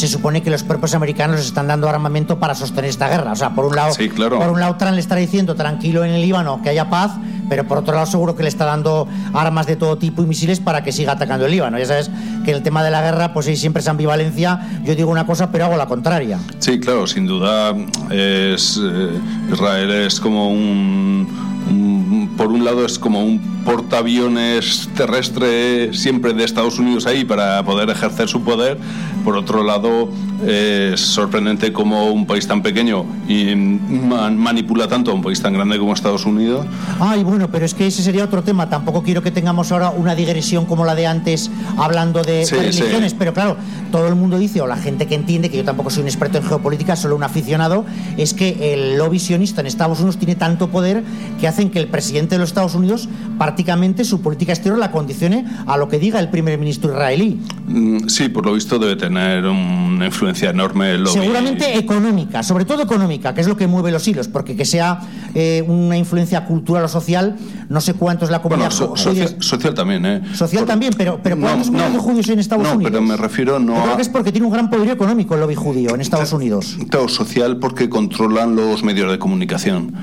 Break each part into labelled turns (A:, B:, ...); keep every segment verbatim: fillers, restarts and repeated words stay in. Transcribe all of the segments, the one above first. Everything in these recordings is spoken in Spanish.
A: se supone que los propios americanos les están dando armamento para sostener esta guerra. O sea, por un lado,
B: sí, claro.
A: por un lado Trump le está diciendo tranquilo en el Líbano que haya paz, pero por otro lado seguro que le está dando armas de todo tipo y misiles para que siga atacando el Líbano. Ya sabes que en el tema de la guerra pues hay siempre esa ambivalencia, yo digo una cosa pero hago la contraria.
B: Sí, claro, sin duda es eh, Israel es como un, un por un lado es como un portaaviones terrestre siempre de Estados Unidos ahí para poder ejercer su poder. Por otro lado, eh, es sorprendente cómo un país tan pequeño y man, manipula tanto a un país tan grande como Estados Unidos.
A: Ay, bueno, pero es que ese sería otro tema. Tampoco quiero que tengamos ahora una digresión como la de antes hablando de,
B: sí,
A: de religiones,
B: sí.
A: Pero claro, todo el mundo dice, o la gente que entiende, que yo tampoco soy un experto en geopolítica, solo un aficionado, es que el lobby sionista en Estados Unidos tiene tanto poder que hacen que el presidente de los Estados Unidos prácticamente su política exterior la condicione a lo que diga el primer ministro israelí.
B: Sí, por lo visto debe tener una influencia enorme el lobby.
A: Seguramente económica, sobre todo económica, que es lo que mueve los hilos, porque que sea eh, una influencia cultural o social, no sé cuánto es la comunidad
B: bueno, so,
A: judía.
B: Social, social también, ¿eh?
A: Social por, también, pero, pero ¿cuántos
B: no,
A: millones
B: no,
A: de judíos hay en Estados
B: no,
A: Unidos?
B: No, pero me refiero no
A: Yo creo
B: a...
A: que es porque tiene un gran poder económico el lobby judío en Estados Unidos.
B: Claro, social porque controlan los medios de comunicación,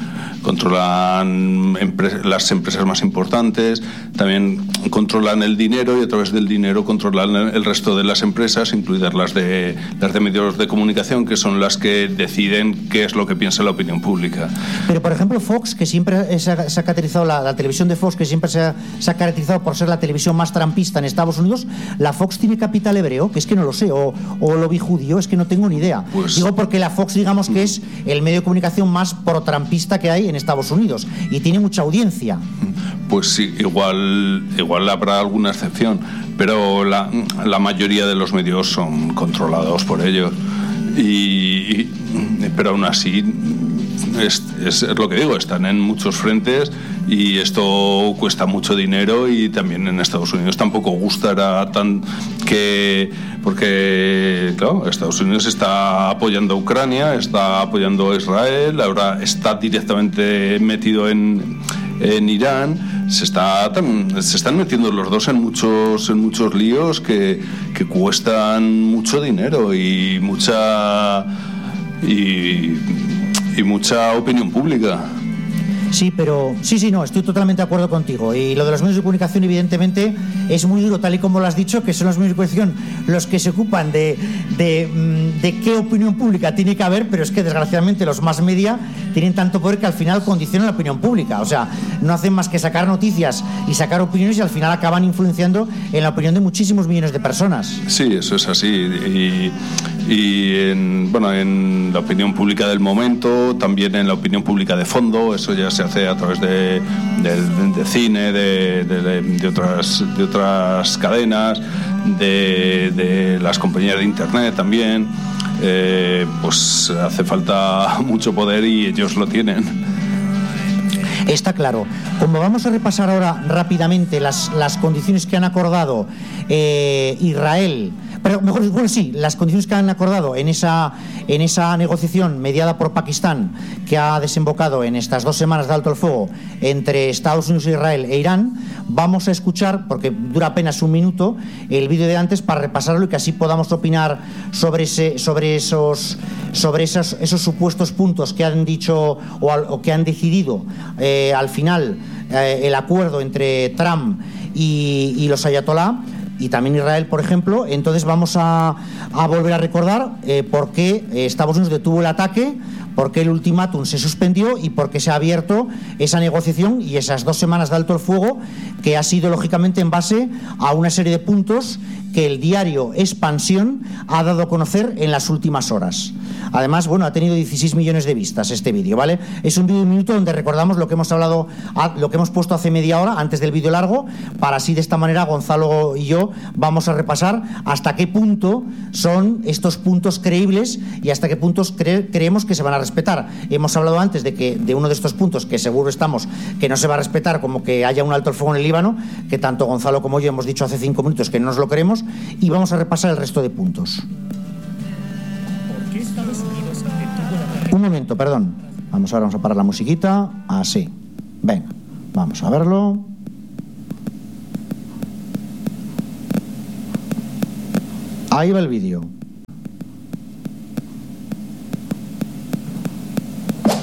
B: controlan empre- las empresas más importantes, también controlan el dinero y a través del dinero controlan el resto de las empresas, incluidas las de, las de medios de comunicación, que son las que deciden qué es lo que piensa la opinión pública.
A: Pero, por ejemplo, Fox, que siempre se ha, se ha caracterizado, la, la televisión de Fox, que siempre se ha, se ha caracterizado por ser la televisión más trampista en Estados Unidos, ¿la Fox tiene capital hebreo? Que es que no lo sé, o, o lobby judío, es que no tengo ni idea.
B: Pues,
A: Digo porque la Fox, digamos que es el medio de comunicación más pro-trampista que hay en Estados Unidos, y tiene mucha audiencia.
B: Pues sí, igual, igual habrá alguna excepción, pero la, la mayoría de los medios son controlados por ellos. Y, y, pero aún así es, es, es lo que digo, están en muchos frentes y esto cuesta mucho dinero, y también en Estados Unidos tampoco gustará tan que porque claro, Estados Unidos está apoyando a Ucrania, está apoyando a Israel, ahora está directamente metido en en Irán, se está tan, se están metiendo los dos en muchos en muchos líos que, que cuestan mucho dinero y mucha y, y mucha opinión pública.
A: Sí, pero sí, sí, no, estoy totalmente de acuerdo contigo. Y lo de los medios de comunicación, evidentemente, es muy duro, tal y como lo has dicho, que son los medios de comunicación los que se ocupan de, de, de qué opinión pública tiene que haber, pero es que, desgraciadamente, los más media tienen tanto poder que al final condicionan la opinión pública. O sea, no hacen más que sacar noticias y sacar opiniones y al final acaban influenciando en la opinión de muchísimos millones de personas.
B: Sí, eso es así. Y, y en, bueno, en la opinión pública del momento, también en la opinión pública de fondo, eso ya se hace a través de, de, de cine, de, de, de, otras, de otras cadenas, de, de las compañías de internet también. Eh, pues hace falta mucho poder y ellos lo tienen.
A: Está claro. Como vamos a repasar ahora rápidamente las, las condiciones que han acordado eh, Israel, pero mejor, bueno, sí, las condiciones que han acordado en esa, en esa negociación mediada por Pakistán, que ha desembocado en estas dos semanas de alto el fuego entre Estados Unidos, Israel e Irán, vamos a escuchar, porque dura apenas un minuto, el vídeo de antes para repasarlo y que así podamos opinar sobre ese, sobre esos, sobre esos, esos supuestos puntos que han dicho o, al, o que han decidido eh, al final eh, el acuerdo entre Trump y, y los ayatolá, y también Israel, por ejemplo. Entonces vamos a, a volver a recordar eh, por qué Estados Unidos detuvo el ataque, por qué el ultimátum se suspendió y por qué se ha abierto esa negociación y esas dos semanas de alto el fuego, que ha sido lógicamente en base a una serie de puntos que el diario Expansión ha dado a conocer en las últimas horas. Además, bueno, ha tenido dieciséis millones de vistas este vídeo, ¿vale? Es un vídeo de un minuto donde recordamos lo que hemos hablado, lo que hemos puesto hace media hora antes del vídeo largo, para así de esta manera Gonzalo y yo vamos a repasar hasta qué punto son estos puntos creíbles y hasta qué puntos cre- creemos que se van a respetar. Hemos hablado antes de que de uno de estos puntos que seguro estamos que no se va a respetar, como que haya un alto el fuego en el Líbano, que tanto Gonzalo como yo hemos dicho hace cinco minutos que no nos lo queremos, y vamos a repasar el resto de puntos. Un momento, perdón. Vamos, ahora vamos a parar la musiquita. Así. Venga, vamos a verlo. Ahí va el vídeo.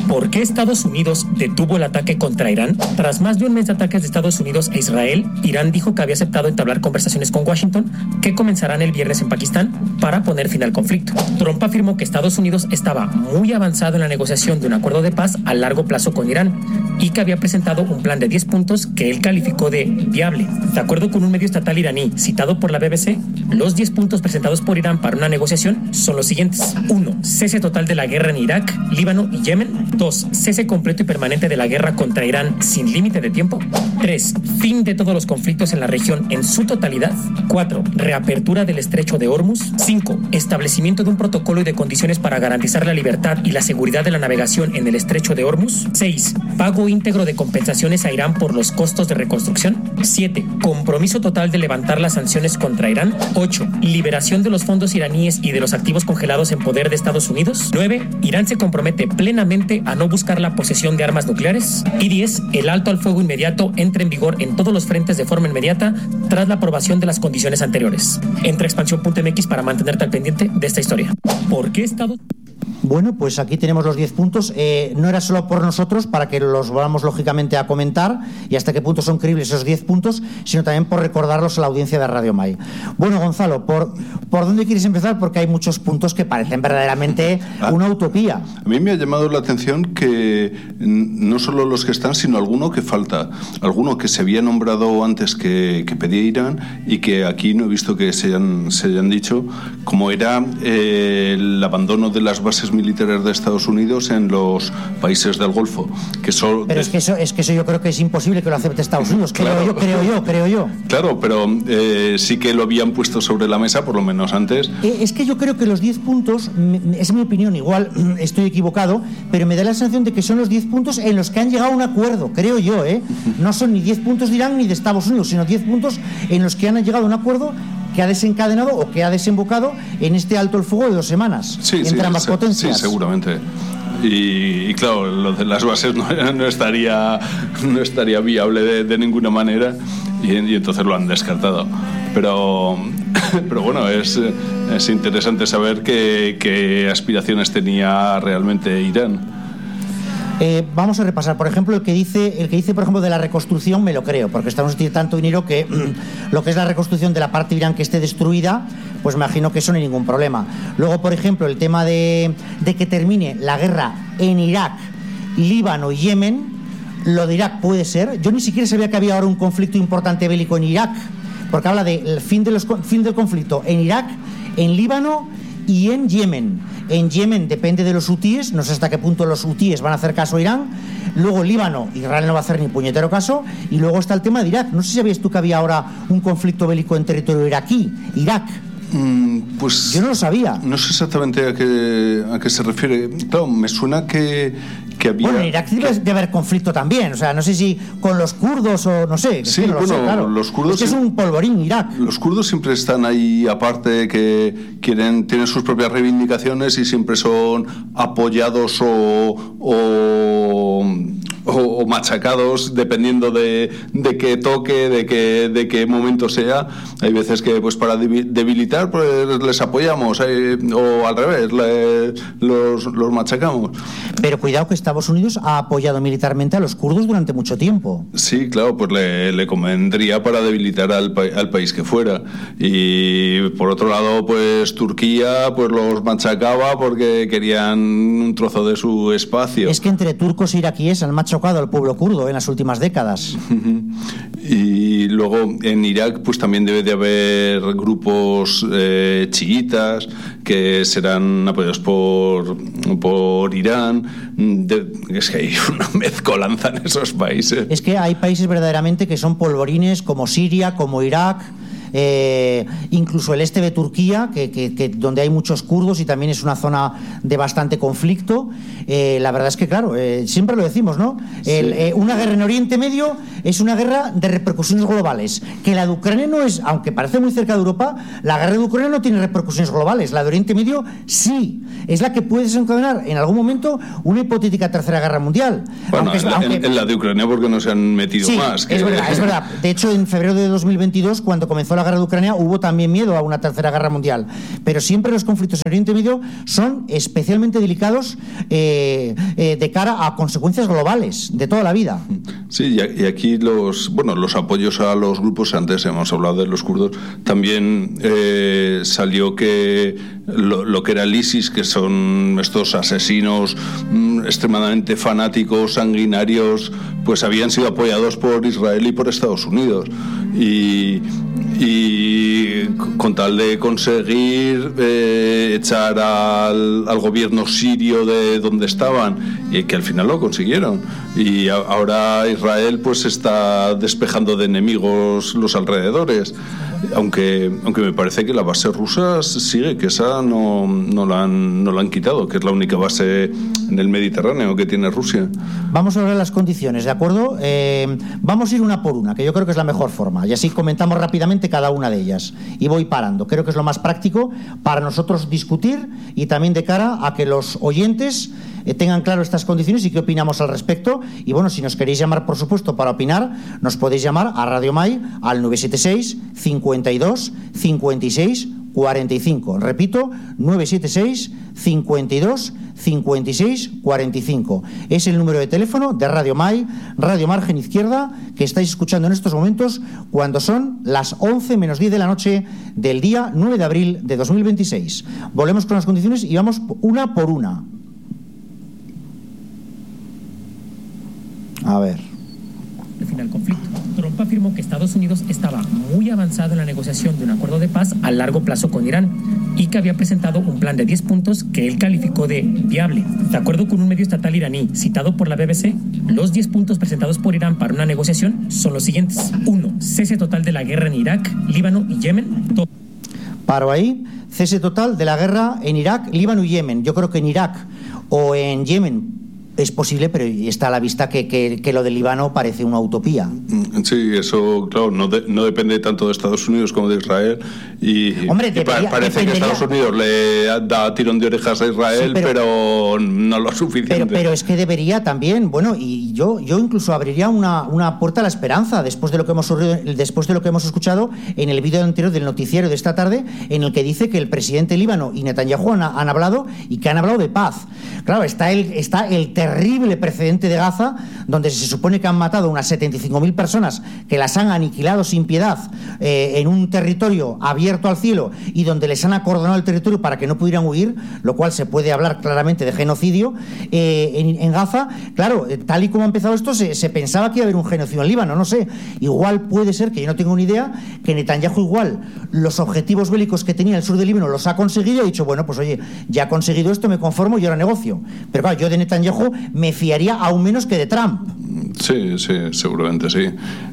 C: ¿Por qué Estados Unidos detuvo el ataque contra Irán? Tras más de un mes de ataques de Estados Unidos a Israel, Irán dijo que había aceptado entablar conversaciones con Washington que comenzarán el viernes en Pakistán para poner fin al conflicto. Trump afirmó que Estados Unidos estaba muy avanzado en la negociación de un acuerdo de paz a largo plazo con Irán y que había presentado un plan de diez puntos que él calificó de viable. De acuerdo con un medio estatal iraní citado por la B B C, los diez puntos presentados por Irán para una negociación son los siguientes. uno. Cese total de la guerra en Irak, Líbano y Yemen. dos. Cese completo y permanente de la guerra contra Irán sin límite de tiempo. tres. Fin de todos los conflictos en la región en su totalidad. cuatro. Reapertura del estrecho de Hormuz. cinco. Establecimiento de un protocolo y de condiciones para garantizar la libertad y la seguridad de la navegación en el estrecho de Hormuz. seis. Pago íntegro de compensaciones a Irán por los costos de reconstrucción. siete. Compromiso total de levantar las sanciones contra Irán. ocho. Liberación de los fondos iraníes y de los activos congelados en poder de Estados Unidos. nueve. Irán se compromete plenamente a no buscar la posesión de armas nucleares. Y diez. El alto al fuego inmediato entra en vigor en todos los frentes de forma inmediata tras la aprobación de las condiciones anteriores. Entra a expansión punto m x para mantenerte al pendiente de esta historia. ¿Por qué Estados
A: Bueno, pues aquí tenemos los diez puntos. Eh, no era solo por nosotros, para que los volvamos lógicamente a comentar y hasta qué punto son creíbles esos diez puntos, sino también por recordarlos a la audiencia de Radio Mai. Bueno, Gonzalo, ¿por, ¿por dónde quieres empezar? Porque hay muchos puntos que parecen verdaderamente una utopía.
B: A mí me ha llamado la atención que no solo los que están, sino alguno que falta. Alguno que se había nombrado antes que, que pedía Irán y que aquí no he visto que se hayan, se hayan dicho, como era eh, el abandono de las bases militares de Estados Unidos en los países del Golfo. Que son,
A: pero es que, eso, es que eso yo creo que es imposible que lo acepte Estados Unidos, claro. creo yo, creo yo, creo yo.
B: Claro, pero eh, sí que lo habían puesto sobre la mesa, por lo menos antes.
A: Eh, es que yo creo que los diez puntos, es mi opinión, igual estoy equivocado, pero me da la sensación de que son los diez puntos en los que han llegado a un acuerdo, creo yo, ¿eh? No son ni diez puntos de Irán ni de Estados Unidos, sino diez puntos en los que han llegado a un acuerdo que ha desencadenado o que ha desembocado en este alto el fuego de dos semanas
B: sí,
A: entre
B: sí,
A: ambas
B: se,
A: potencias.
B: Sí, seguramente. Y, y claro, lo de las bases no, no estaría no estaría viable de, de ninguna manera y, y entonces lo han descartado. Pero, pero bueno, es, es interesante saber qué, qué aspiraciones tenía realmente Irán.
A: Eh, vamos a repasar, por ejemplo, el que dice, el que dice, por ejemplo, de la reconstrucción, me lo creo, porque estamos a tirar tanto dinero que lo que es la reconstrucción de la parte de Irán que esté destruida, pues me imagino que eso no hay ningún problema. Luego, por ejemplo, el tema de, de que termine la guerra en Irak, Líbano y Yemen, lo de Irak puede ser. Yo ni siquiera sabía que había ahora un conflicto importante bélico en Irak, porque habla del fin, de los, fin del conflicto en Irak, en Líbano y en Yemen. En Yemen depende de los hutíes, no sé hasta qué punto los hutíes van a hacer caso a Irán. Luego Líbano, Israel no va a hacer ni puñetero caso. Y luego está el tema de Irak. No sé si sabías tú que había ahora un conflicto bélico en territorio iraquí, Irak.
B: Mm, pues
A: yo no lo sabía.
B: No sé exactamente a qué, a qué se refiere. Claro, me suena que, que había...
A: Bueno, en Irak debe de haber conflicto también. O sea, no sé si con los kurdos o no sé.
B: Sí,
A: es que no
B: bueno,
A: lo sé, claro.
B: los kurdos...
A: Es que es un polvorín Irak.
B: Los kurdos siempre están ahí aparte, que quieren, tienen sus propias reivindicaciones y siempre son apoyados o... o O, o machacados dependiendo de, de qué toque, de qué, de qué momento sea. Hay veces que pues para debilitar pues les apoyamos eh, o al revés le, los, los machacamos.
A: Pero cuidado que Estados Unidos ha apoyado militarmente a los kurdos durante mucho tiempo.
B: Sí, claro, pues le, le convendría para debilitar al, al país que fuera. Y por otro lado pues Turquía pues los machacaba porque querían un trozo de su espacio.
A: Es que entre turcos e iraquíes han machacado al pueblo kurdo en las últimas décadas.
B: Y luego en Irak pues también debe de haber grupos eh, chiitas que serán apoyados por, por Irán. De, es que hay una mezcolanza en esos países.
A: Es que hay países verdaderamente que son polvorines, como Siria, como Irak. Eh, incluso el este de Turquía, que, que, que donde hay muchos kurdos y también es una zona de bastante conflicto. Eh, la verdad es que, claro, eh, siempre lo decimos, ¿no? El, sí. eh, una guerra en Oriente Medio es una guerra de repercusiones globales. Que la de Ucrania no es, aunque parece muy cerca de Europa, la guerra de Ucrania no tiene repercusiones globales. La de Oriente Medio sí. Es la que puede desencadenar en algún momento una hipotética tercera guerra mundial.
B: Bueno,
A: aunque,
B: en, la,
A: aunque,
B: en, en la de Ucrania porque no se han metido
A: sí,
B: más. Que...
A: es verdad, es verdad. De hecho, en febrero de dos mil veintidós, cuando comenzó la guerra de Ucrania hubo también miedo a una tercera guerra mundial, pero siempre los conflictos en Oriente Medio son especialmente delicados eh, eh, de cara a consecuencias globales de toda la vida.
B: Sí, y aquí los bueno los apoyos a los grupos, antes hemos hablado de los kurdos, también eh, salió que lo, lo que era el ISIS, que son estos asesinos mmm, extremadamente fanáticos, sanguinarios, pues habían sido apoyados por Israel y por Estados Unidos, y, y con tal de conseguir eh, echar al, al gobierno sirio de donde estaban, y que al final lo consiguieron, y a, ahora Israel pues está despejando de enemigos los alrededores, aunque aunque me parece que la base rusa sigue, que esa no, no, la han, no la han quitado, que es la única base en el Mediterráneo que tiene Rusia.
A: Vamos a hablar de las condiciones, ¿de acuerdo? Eh, vamos a ir una por una, que yo creo que es la mejor forma, y así comentamos rápidamente cada una de ellas, y voy parando. Creo que es lo más práctico para nosotros discutir, y también de cara a que los oyentes eh, tengan claro estas condiciones y qué opinamos al respecto. Y bueno, si nos queréis llamar, por supuesto, para opinar, nos podéis llamar a Radio Mai al nueve siete seis, cincuenta y dos, cincuenta y seis, cuarenta y cinco. Repito, nueve siete seis, cincuenta y dos, cincuenta y seis, cuarenta y cinco. Es el número de teléfono de Radio Mai, Radio Margen Izquierda, que estáis escuchando en estos momentos cuando son las once menos diez de la noche del día nueve de abril de dos mil veintiséis. Volvemos con las condiciones y vamos una por una. A ver.
C: Al final del conflicto, Trump afirmó que Estados Unidos estaba muy avanzado en la negociación de un acuerdo de paz a largo plazo con Irán y que había presentado un plan de diez puntos que él calificó de viable. De acuerdo con un medio estatal iraní citado por la B B C, los diez puntos presentados por Irán para una negociación son los siguientes. uno. Cese total de la guerra en Irak, Líbano y Yemen. Dos.
A: Paro ahí. Cese total de la guerra en Irak, Líbano y Yemen. Yo creo que en Irak o en Yemen es posible, pero está a la vista que, que, que lo del Líbano parece una utopía.
B: Sí, eso, claro, no, de, no depende tanto de Estados Unidos como de Israel. Y,
A: Hombre,
B: y
A: debería,
B: parece
A: dependería.
B: que Estados Unidos le da tirón de orejas a Israel, sí, pero, pero no lo suficiente.
A: Pero, pero es que debería también, bueno, y yo, yo incluso abriría una, una puerta a la esperanza después de lo que hemos después de lo que hemos escuchado en el vídeo anterior del noticiero de esta tarde, en el que dice que el presidente Líbano y Netanyahu han, han hablado y que han hablado de paz. Claro, está el, está el terrible precedente de Gaza, donde se supone que han matado unas setenta y cinco mil personas, que las han aniquilado sin piedad eh, en un territorio abierto al cielo, y donde les han acordonado el territorio para que no pudieran huir, lo cual se puede hablar claramente de genocidio eh, en, en Gaza. Claro, eh, tal y como ha empezado esto, se, se pensaba que iba a haber un genocidio en Líbano, no sé, igual puede ser, que yo no tengo ni idea, que Netanyahu igual los objetivos bélicos que tenía el sur del Líbano los ha conseguido y ha dicho, bueno, pues oye, ya he conseguido esto, me conformo y ahora negocio. Pero claro, yo de Netanyahu me fiaría aún menos que de Trump.
B: Sí, sí, seguramente sí.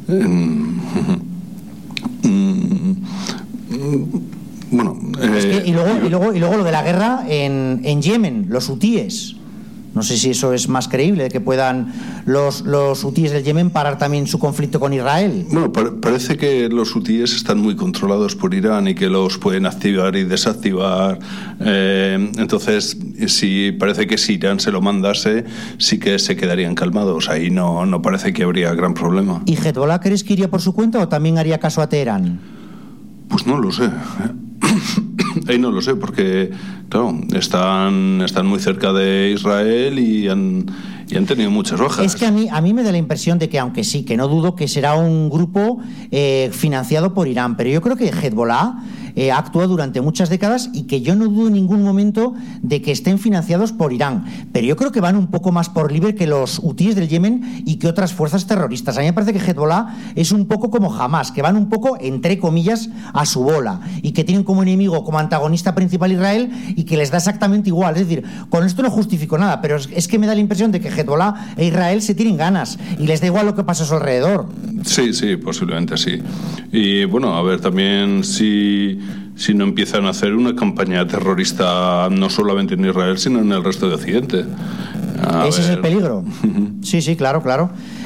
B: Bueno, eh,
A: es que, y, luego, y, luego, y luego lo de la guerra en, en Yemen, los hutíes. No sé si eso es más creíble, de que puedan los, los hutíes del Yemen parar también su conflicto con Israel.
B: Bueno, par- parece que los hutíes están muy controlados por Irán y que los pueden activar y desactivar. Eh, entonces, si parece que si Irán se lo mandase, sí que se quedarían calmados. Ahí no, no parece que habría gran problema.
A: ¿Y Hezbollah crees que iría por su cuenta o también haría caso a Teherán?
B: Pues no lo sé. Ahí no lo sé, porque claro, están, están muy cerca de Israel y han, y han tenido muchas bajas.
A: Es que a mí, a mí me da la impresión de que, aunque sí, que no dudo que será un grupo eh, financiado por Irán, pero yo creo que Hezbollah eh, ha actuado durante muchas décadas y que yo no dudo en ningún momento de que estén financiados por Irán, pero yo creo que van un poco más por libre que los hutíes del Yemen y que otras fuerzas terroristas. A mí me parece que Hezbollah es un poco como Hamas, que van un poco, entre comillas, a su bola y que tienen como enemigo, como antagonista principal Israel, y que les da exactamente igual. Es decir, con esto no justifico nada, pero es, es que me da la impresión de que Hezbollah e Israel se tienen ganas y les da igual lo que pasa a su alrededor.
B: Sí, sí, posiblemente sí. Y bueno, a ver, también si, si no empiezan a hacer una campaña terrorista no solamente en Israel, sino en el resto de Occidente. A
A: Ese
B: ver.
A: es el peligro. Sí, sí, claro, claro.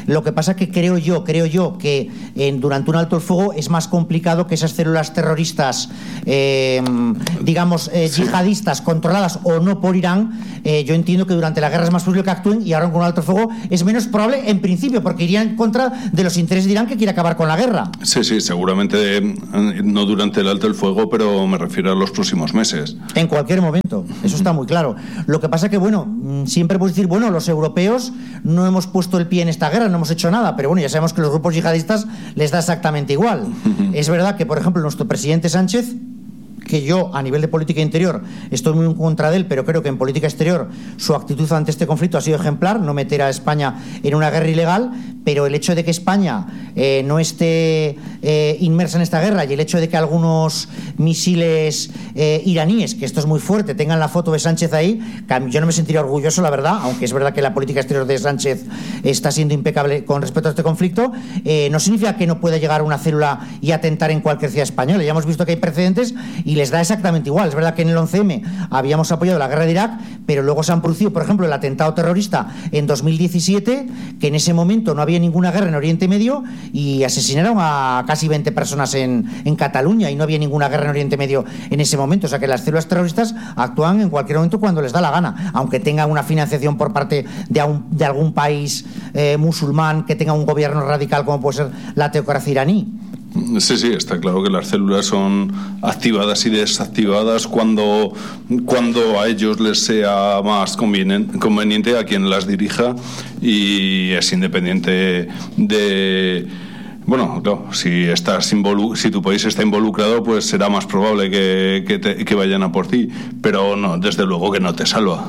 A: Lo que pasa que creo yo, creo yo que en, durante un alto el fuego es más complicado que esas células terroristas, eh, digamos, eh,
B: sí.
A: yihadistas controladas o no por Irán. Eh, yo entiendo que durante la guerra es más posible que actúen y ahora con un alto el fuego es menos probable en principio, porque irían en contra de los intereses de Irán, que quiere acabar con la guerra.
B: Sí, sí, seguramente eh, no durante el alto el fuego, pero me refiero a los próximos meses.
A: En cualquier momento, eso está muy claro. Lo que pasa que, bueno, siempre puedes decir, bueno, los europeos no hemos puesto el pie en esta guerra, no hemos hecho nada, pero bueno, ya sabemos que los grupos yihadistas les da exactamente igual. Es verdad que, por ejemplo, nuestro presidente Sánchez, que yo a nivel de política interior estoy muy en contra de él, pero creo que en política exterior su actitud ante este conflicto ha sido ejemplar, no meter a España en una guerra ilegal, pero el hecho de que España eh, no esté eh, inmersa en esta guerra y el hecho de que algunos misiles eh, iraníes, que esto es muy fuerte, tengan la foto de Sánchez ahí, yo no me sentiría orgulloso, la verdad, aunque es verdad que la política exterior de Sánchez está siendo impecable con respecto a este conflicto, eh, no significa que no pueda llegar una célula y atentar en cualquier ciudad española. Ya hemos visto que hay precedentes y les da exactamente igual. Es verdad que en el once eme habíamos apoyado la guerra de Irak, pero luego se han producido, por ejemplo, el atentado terrorista en dos mil diecisiete, que en ese momento no había ninguna guerra en Oriente Medio y asesinaron a casi veinte personas en, en Cataluña y no había ninguna guerra en Oriente Medio en ese momento. O sea que las células terroristas actúan en cualquier momento cuando les da la gana, aunque tengan una financiación por parte de, un, de algún país eh, musulmán que tenga un gobierno radical como puede ser la teocracia iraní.
B: Sí, sí, está claro que las células son activadas y desactivadas cuando, cuando a ellos les sea más conveniente, conveniente a quien las dirija, y es independiente de... Bueno, claro, si estás involu- si tu país está involucrado, pues será más probable que, que, te, que vayan a por ti, pero no, desde luego que no te salva.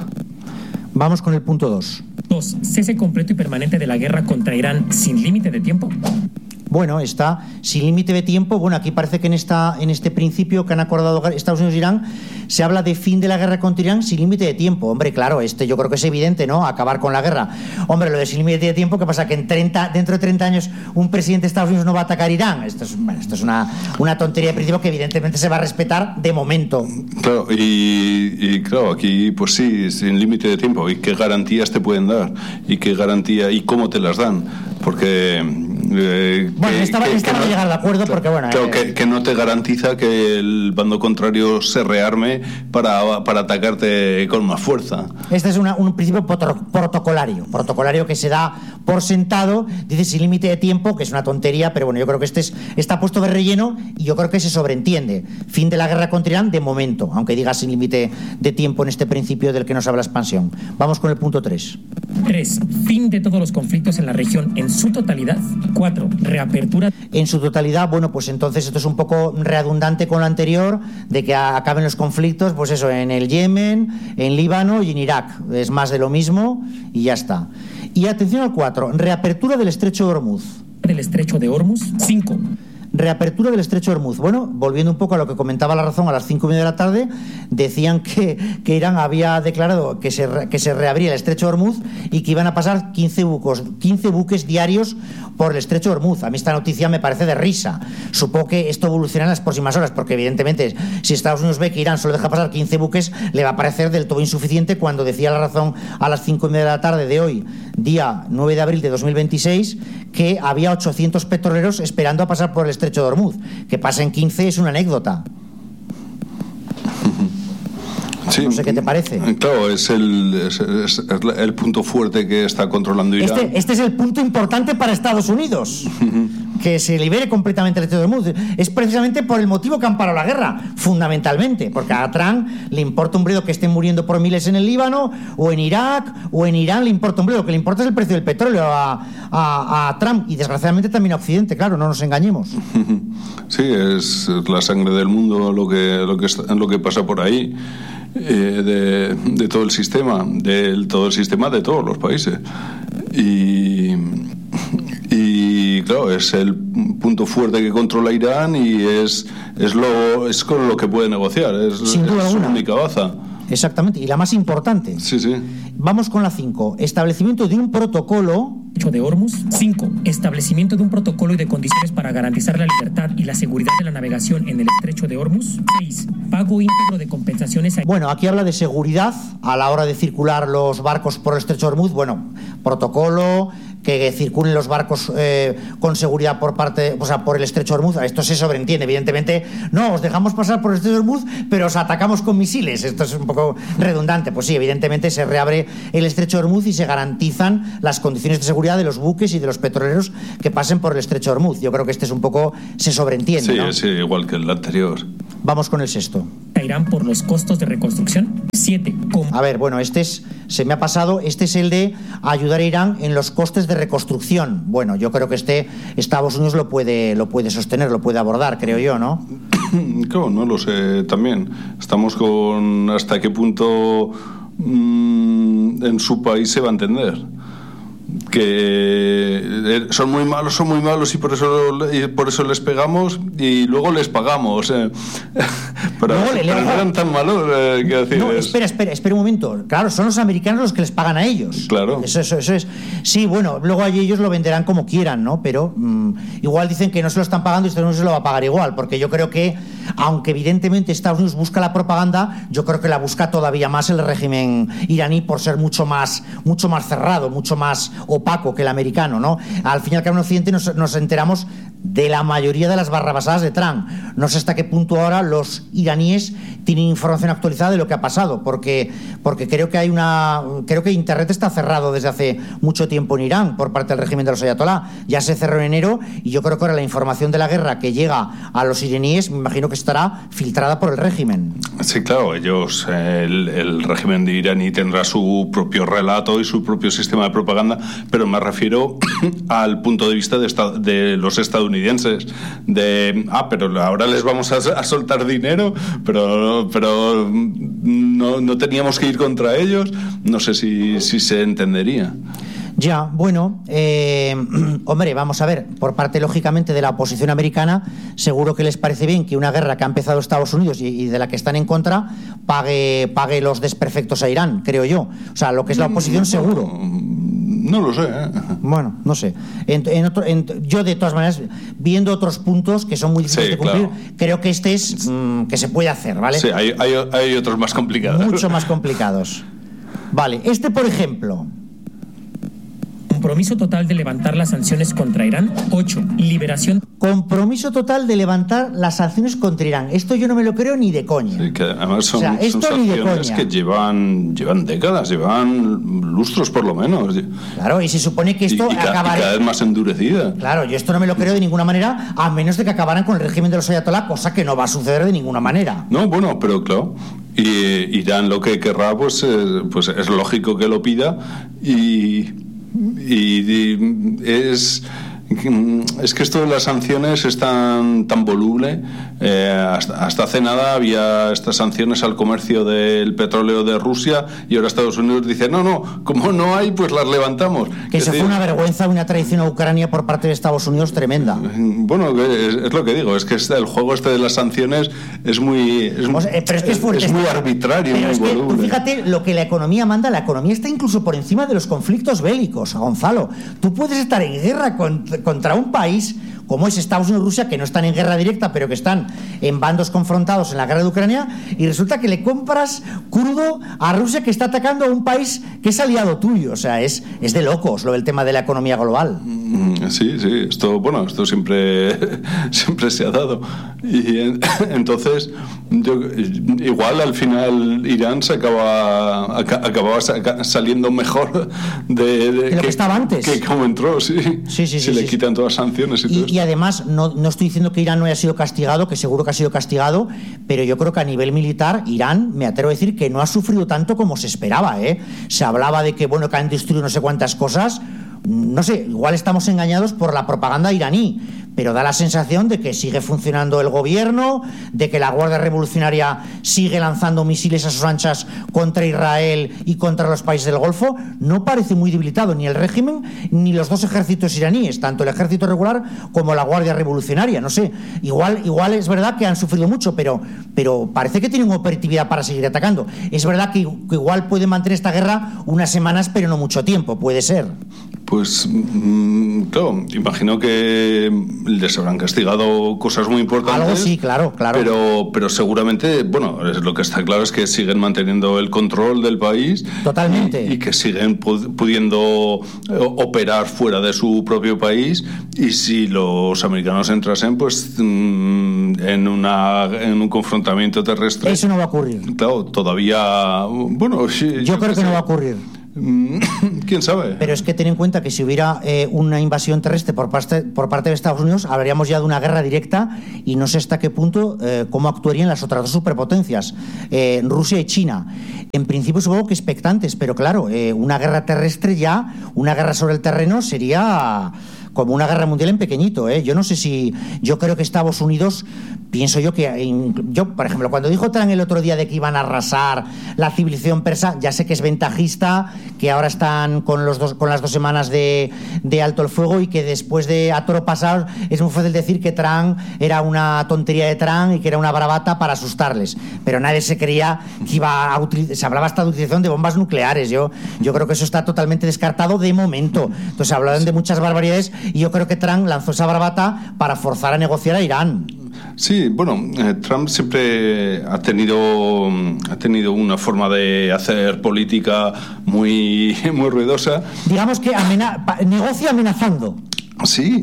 A: Vamos con el punto dos.
C: dos. Cese completo y permanente de la guerra contra Irán sin límite de tiempo.
A: Bueno, está sin límite de tiempo. Bueno, aquí parece que en esta en este principio que han acordado Estados Unidos e Irán se habla de fin de la guerra contra Irán sin límite de tiempo. Hombre, claro, este yo creo que es evidente, ¿no? Acabar con la guerra. Hombre, lo de sin límite de tiempo, ¿qué pasa? Que en treinta, dentro de treinta años un presidente de Estados Unidos no va a atacar Irán. Esto es, bueno, esto es una, una tontería de principio que evidentemente se va a respetar de momento.
B: Claro, y, y claro, aquí pues sí, sin límite de tiempo. ¿Y qué garantías te pueden dar? ¿Y qué garantía y cómo te las dan? Porque... Eh,
A: bueno,
B: que,
A: esta
B: que,
A: esta
B: que
A: no,
B: no
A: llegar al acuerdo porque bueno...
B: Claro,
A: eh,
B: que, que no te garantiza que el bando contrario se rearme para, para atacarte con más fuerza.
A: Este es una, un principio protocolario, protocolario que se da por sentado, dice sin límite de tiempo, que es una tontería, pero bueno, yo creo que este es, está puesto de relleno y yo creo que se sobreentiende. Fin de la guerra contra Irán de momento, aunque diga sin límite de tiempo en este principio del que nos habla expansión. Vamos con el punto tres.
C: tres. Fin de todos los conflictos en la región en su totalidad. cuatro. Reapertura.
A: En su totalidad, bueno, pues entonces esto es un poco redundante con lo anterior, de que acaben los conflictos, pues eso, en el Yemen, en Líbano y en Irak. Es más de lo mismo y ya está. Y atención al cuatro. Reapertura del estrecho de Hormuz.
C: Del estrecho de Hormuz. cinco.
A: Reapertura del estrecho de Hormuz. Bueno, volviendo un poco a lo que comentaba La Razón a las cinco y media de la tarde, decían que, que Irán había declarado que se, que se reabría el estrecho de Hormuz y que iban a pasar quince buques, quince buques diarios por el estrecho de Hormuz. A mí esta noticia me parece de risa. Supongo que esto evolucionará en las próximas horas, porque evidentemente si Estados Unidos ve que Irán solo deja pasar quince buques, le va a parecer del todo insuficiente cuando decía La Razón a las cinco y media de la tarde de hoy, día nueve de abril de dos mil veintiséis, que había ochocientos petroleros esperando a pasar por el estrecho de Hormuz. Que pasen quince es una anécdota.
B: Sí,
A: no sé qué te parece.
B: Claro, es el, es, es el punto fuerte que está controlando Irán.
A: Este, este es el punto importante para Estados Unidos. Que se libere completamente el estrecho de Hormuz. Es precisamente por el motivo que han parado la guerra, fundamentalmente, porque a Trump le importa un bledo que estén muriendo por miles en el Líbano, o en Irak, o en Irán le importa un bledo. Lo que le importa es el precio del petróleo a, a, a Trump y desgraciadamente también a Occidente, claro, no nos engañemos.
B: Sí, es la sangre del mundo lo que, lo que, está, lo que pasa por ahí. Eh, de, de todo el sistema, del todo el sistema de todos los países. Y, y claro, es el punto fuerte que controla Irán y es, es, lo, es con lo que puede negociar, es,
A: Sin duda
B: es su
A: alguna.
B: única baza.
A: Exactamente, y la más importante.
B: Sí, sí.
A: Vamos con la cinco. Establecimiento de un protocolo.
C: De Hormuz. cinco. Establecimiento de un protocolo y de condiciones para garantizar la libertad y la seguridad de la navegación en el estrecho de Hormuz. seis. Pago íntegro de compensaciones. A...
A: Bueno, aquí habla de seguridad a la hora de circular los barcos por el estrecho de Hormuz. Bueno, protocolo que circulen los barcos eh, con seguridad por parte, o sea, por el estrecho de Hormuz. Esto se sobreentiende, evidentemente. No, os dejamos pasar por el estrecho de Hormuz, pero os atacamos con misiles. Esto es un poco redundante. Pues sí, evidentemente se reabre el estrecho de Hormuz y se garantizan las condiciones de seguridad de los buques y de los petroleros que pasen por el estrecho de Hormuz. Yo creo que este es un poco, se sobreentiende,
B: sí,
A: ¿no?
B: Sí, igual que el anterior.
A: Vamos con el sexto.
C: Irán por los costos de reconstrucción. Siete. ¿Cómo?
A: A ver, bueno, este es, se me ha pasado, este es el de ayudar a Irán en los costes de reconstrucción. Bueno, yo creo que este Estados Unidos lo puede, lo puede sostener, lo puede abordar, creo yo, ¿no?
B: Claro, no lo sé también. Estamos con hasta qué punto mmm, en su país se va a entender. Que son muy malos, son muy malos y por eso y por eso les pegamos y luego les pagamos. Eh. Pero,
A: no, le,
B: pero
A: le,
B: no eran tan malos. Eh, que decir,
A: no,
B: es...
A: espera, espera, espera un momento. Claro, son los americanos los que les pagan a ellos.
B: Claro.
A: Eso, eso, eso es. Sí, bueno, luego allí ellos lo venderán como quieran, ¿no? Pero mmm, igual dicen que no se lo están pagando y Estados Unidos se lo va a pagar igual, porque yo creo que, aunque evidentemente Estados Unidos busca la propaganda, yo creo que la busca todavía más el régimen iraní por ser mucho más, mucho más cerrado, mucho más opaco que el americano, ¿no? Al fin y al cabo en Occidente nos, nos enteramos de la mayoría de las barrabasadas de Trump. No sé hasta qué punto ahora los iraníes tienen información actualizada de lo que ha pasado, porque, porque creo que hay una creo que Internet está cerrado desde hace mucho tiempo en Irán por parte del régimen de los ayatolá. Ya se cerró en enero y yo creo que ahora la información de la guerra que llega a los iraníes, me imagino que estará filtrada por el régimen.
B: Sí, claro, ellos, el, el régimen de iraní tendrá su propio relato y su propio sistema de propaganda, pero me refiero al punto de vista de, esta, de los estadounidenses, de, ah, pero ahora les vamos a, a soltar dinero, pero, pero no, no teníamos que ir contra ellos. No sé si, si se entendería.
A: Ya, bueno, eh, hombre, vamos a ver, por parte lógicamente de la oposición americana, seguro que les parece bien que una guerra que ha empezado Estados Unidos y, y de la que están en contra pague, pague los desperfectos a Irán, creo yo. O sea, lo que es la oposición seguro.
B: No lo sé, ¿eh?
A: Bueno, no sé. En, en otro, en, yo, de todas maneras, viendo otros puntos que son muy difíciles
B: sí,
A: de cumplir,
B: claro.
A: Creo que este es mmm, que se puede hacer, ¿vale?
B: Sí, hay, hay, hay otros más complicados.
A: Mucho más complicados. Vale, este, por ejemplo...
C: Compromiso total de levantar las sanciones contra Irán. Ocho. Liberación.
A: Compromiso total de levantar las sanciones contra Irán. Esto yo no me lo creo ni de coña.
B: Sí, que además son,
A: o sea, esto
B: son
A: ni de
B: sanciones
A: coña.
B: que llevan, llevan décadas, llevan lustros por lo menos.
A: Claro, y se supone que esto
B: y, y,
A: acabará...
B: y cada vez más endurecida.
A: Claro, yo esto no me lo creo de ninguna manera, a menos de que acabaran con el régimen de los ayatolá, cosa que no va a suceder de ninguna manera.
B: No, bueno, pero claro... Y Irán lo que querrá, pues, eh, pues es lógico que lo pida y... Y, y es es que esto de las sanciones es tan, tan voluble. Eh, hasta, hasta hace nada había estas sanciones al comercio del petróleo de Rusia y ahora Estados Unidos dice no, no, como no hay, pues las levantamos.
A: Que eso fue una vergüenza, una traición a Ucrania por parte de Estados Unidos tremenda.
B: Bueno, es, es lo que digo, es que este, el juego este de las sanciones es muy es,
A: o sea, pero es, que es, fuerte,
B: es muy arbitrario,
A: pero
B: muy
A: es que,
B: voluble.
A: Tú fíjate lo que la economía manda, la economía está incluso por encima de los conflictos bélicos, Gonzalo. Tú puedes estar en guerra con, contra un país como es Estados Unidos y Rusia, que no están en guerra directa, pero que están en bandos confrontados en la guerra de Ucrania, y resulta que le compras crudo a Rusia, que está atacando a un país que es aliado tuyo. O sea, es, es de locos lo del tema de la economía global.
B: Sí, sí, esto, bueno, esto siempre, siempre se ha dado. Y en, entonces, yo, igual al final Irán se acaba, acababa saliendo mejor de, de,
A: de lo que, que estaba antes.
B: Que como entró, sí.
A: Sí, sí, sí.
B: Se
A: sí,
B: le
A: sí,
B: quitan
A: sí.
B: todas las sanciones y,
A: y todo. Y además, no, no estoy diciendo que Irán no haya sido castigado, que seguro que ha sido castigado, pero yo creo que a nivel militar, Irán, me atrevo a decir que no ha sufrido tanto como se esperaba, ¿eh? Se hablaba de que, bueno, que han destruido no sé cuántas cosas. No sé, igual estamos engañados por la propaganda iraní, pero da la sensación de que sigue funcionando el gobierno, de que la Guardia Revolucionaria sigue lanzando misiles a sus anchas contra Israel y contra los países del Golfo. No parece muy debilitado ni el régimen ni los dos ejércitos iraníes, tanto el ejército regular como la Guardia Revolucionaria. No sé, igual, igual es verdad que han sufrido mucho, pero, pero parece que tienen operatividad para seguir atacando. Es verdad que, que igual pueden mantener esta guerra unas semanas, pero no mucho tiempo, puede ser.
B: Pues, mmm, claro, imagino que les habrán castigado cosas muy importantes.
A: Algo sí, claro, claro.
B: Pero, pero seguramente, bueno, lo que está claro es que siguen manteniendo el control del país.
A: Totalmente.
B: Y, y que siguen pu- pudiendo operar fuera de su propio país. Y si los americanos entrasen, pues, mmm, en, una, en un confrontamiento terrestre.
A: Eso no va a ocurrir.
B: Claro, todavía. Bueno, sí,
A: yo,
B: yo
A: creo que, que no va a ocurrir.
B: ¿Quién sabe?
A: Pero es que ten en cuenta que si hubiera eh, una invasión terrestre por parte, por parte de Estados Unidos, habríamos ya de una guerra directa y no sé hasta qué punto eh, cómo actuarían las otras dos superpotencias, eh, Rusia y China. En principio supongo que expectantes, pero claro, eh, una guerra terrestre ya, una guerra sobre el terreno sería como una guerra mundial en pequeñito, ¿eh? Yo no sé si... Yo creo que Estados Unidos, pienso yo que... Yo, por ejemplo, cuando dijo Trump el otro día de que iban a arrasar la civilización persa, ya sé que es ventajista, que ahora están con los dos, con las dos semanas de, de alto el fuego y que después de a toro pasado es muy fácil decir que Trump era una tontería de Trump y que era una bravata para asustarles. Pero nadie se creía que iba a utilizar... Se hablaba hasta de utilización de bombas nucleares. Yo, yo creo que eso está totalmente descartado de momento. Entonces hablaban de muchas barbaridades y yo creo que Trump lanzó esa bravata para forzar a negociar a Irán.
B: Sí, bueno, eh, Trump siempre ha tenido ha tenido una forma de hacer política muy, muy ruidosa.
A: Digamos que amena- negocia amenazando.
B: Sí,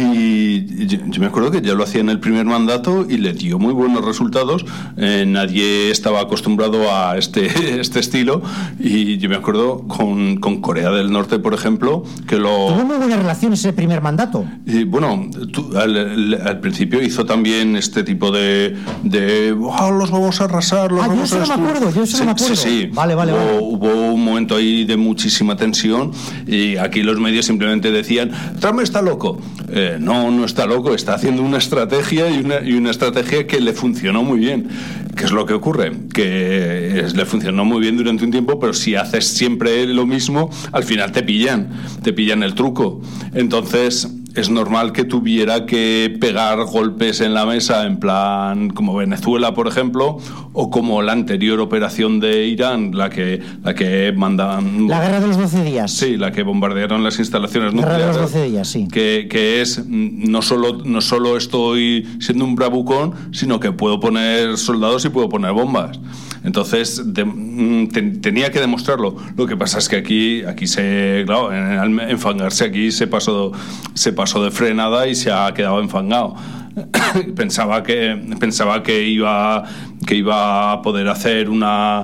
B: y yo, yo me acuerdo que ya lo hacía en el primer mandato y le dio muy buenos resultados. Eh, nadie estaba acostumbrado a este, este estilo y yo me acuerdo con, con Corea del Norte, por ejemplo, que lo...
A: Tuvo muy buenas relaciones ese primer mandato.
B: Y bueno, tú, al, al principio hizo también este tipo de... de oh, los vamos a arrasar, los
A: ah,
B: vamos
A: yo
B: a
A: eso no me acuerdo, yo eso
B: sí,
A: no me acuerdo.
B: Sí, sí.
A: Vale, vale,
B: hubo,
A: vale.
B: Hubo un momento ahí de muchísima tensión y aquí los medios simplemente decían, Trump está loco. Eh, no, no está loco, está haciendo una estrategia y una, y una estrategia que le funcionó muy bien. ¿Qué es lo que ocurre? Que es, le funcionó muy bien durante un tiempo, pero si haces siempre lo mismo, al final te pillan, te pillan el truco. Entonces... es normal que tuviera que pegar golpes en la mesa, en plan como Venezuela, por ejemplo, o como la anterior operación de Irán, la que la que mandan...
A: La guerra de los doce días.
B: Sí, la que bombardearon las instalaciones
A: la
B: nucleares.
A: Guerra de los doce días, sí.
B: Que, que es, no solo, no solo estoy siendo un bravucón, sino que puedo poner soldados y puedo poner bombas. Entonces de, te, tenía que demostrarlo. Lo que pasa es que aquí, aquí se, claro, en, en enfangarse aquí se pasó, se pasó de frenada y se ha quedado enfangado. pensaba que pensaba que iba que iba a poder hacer una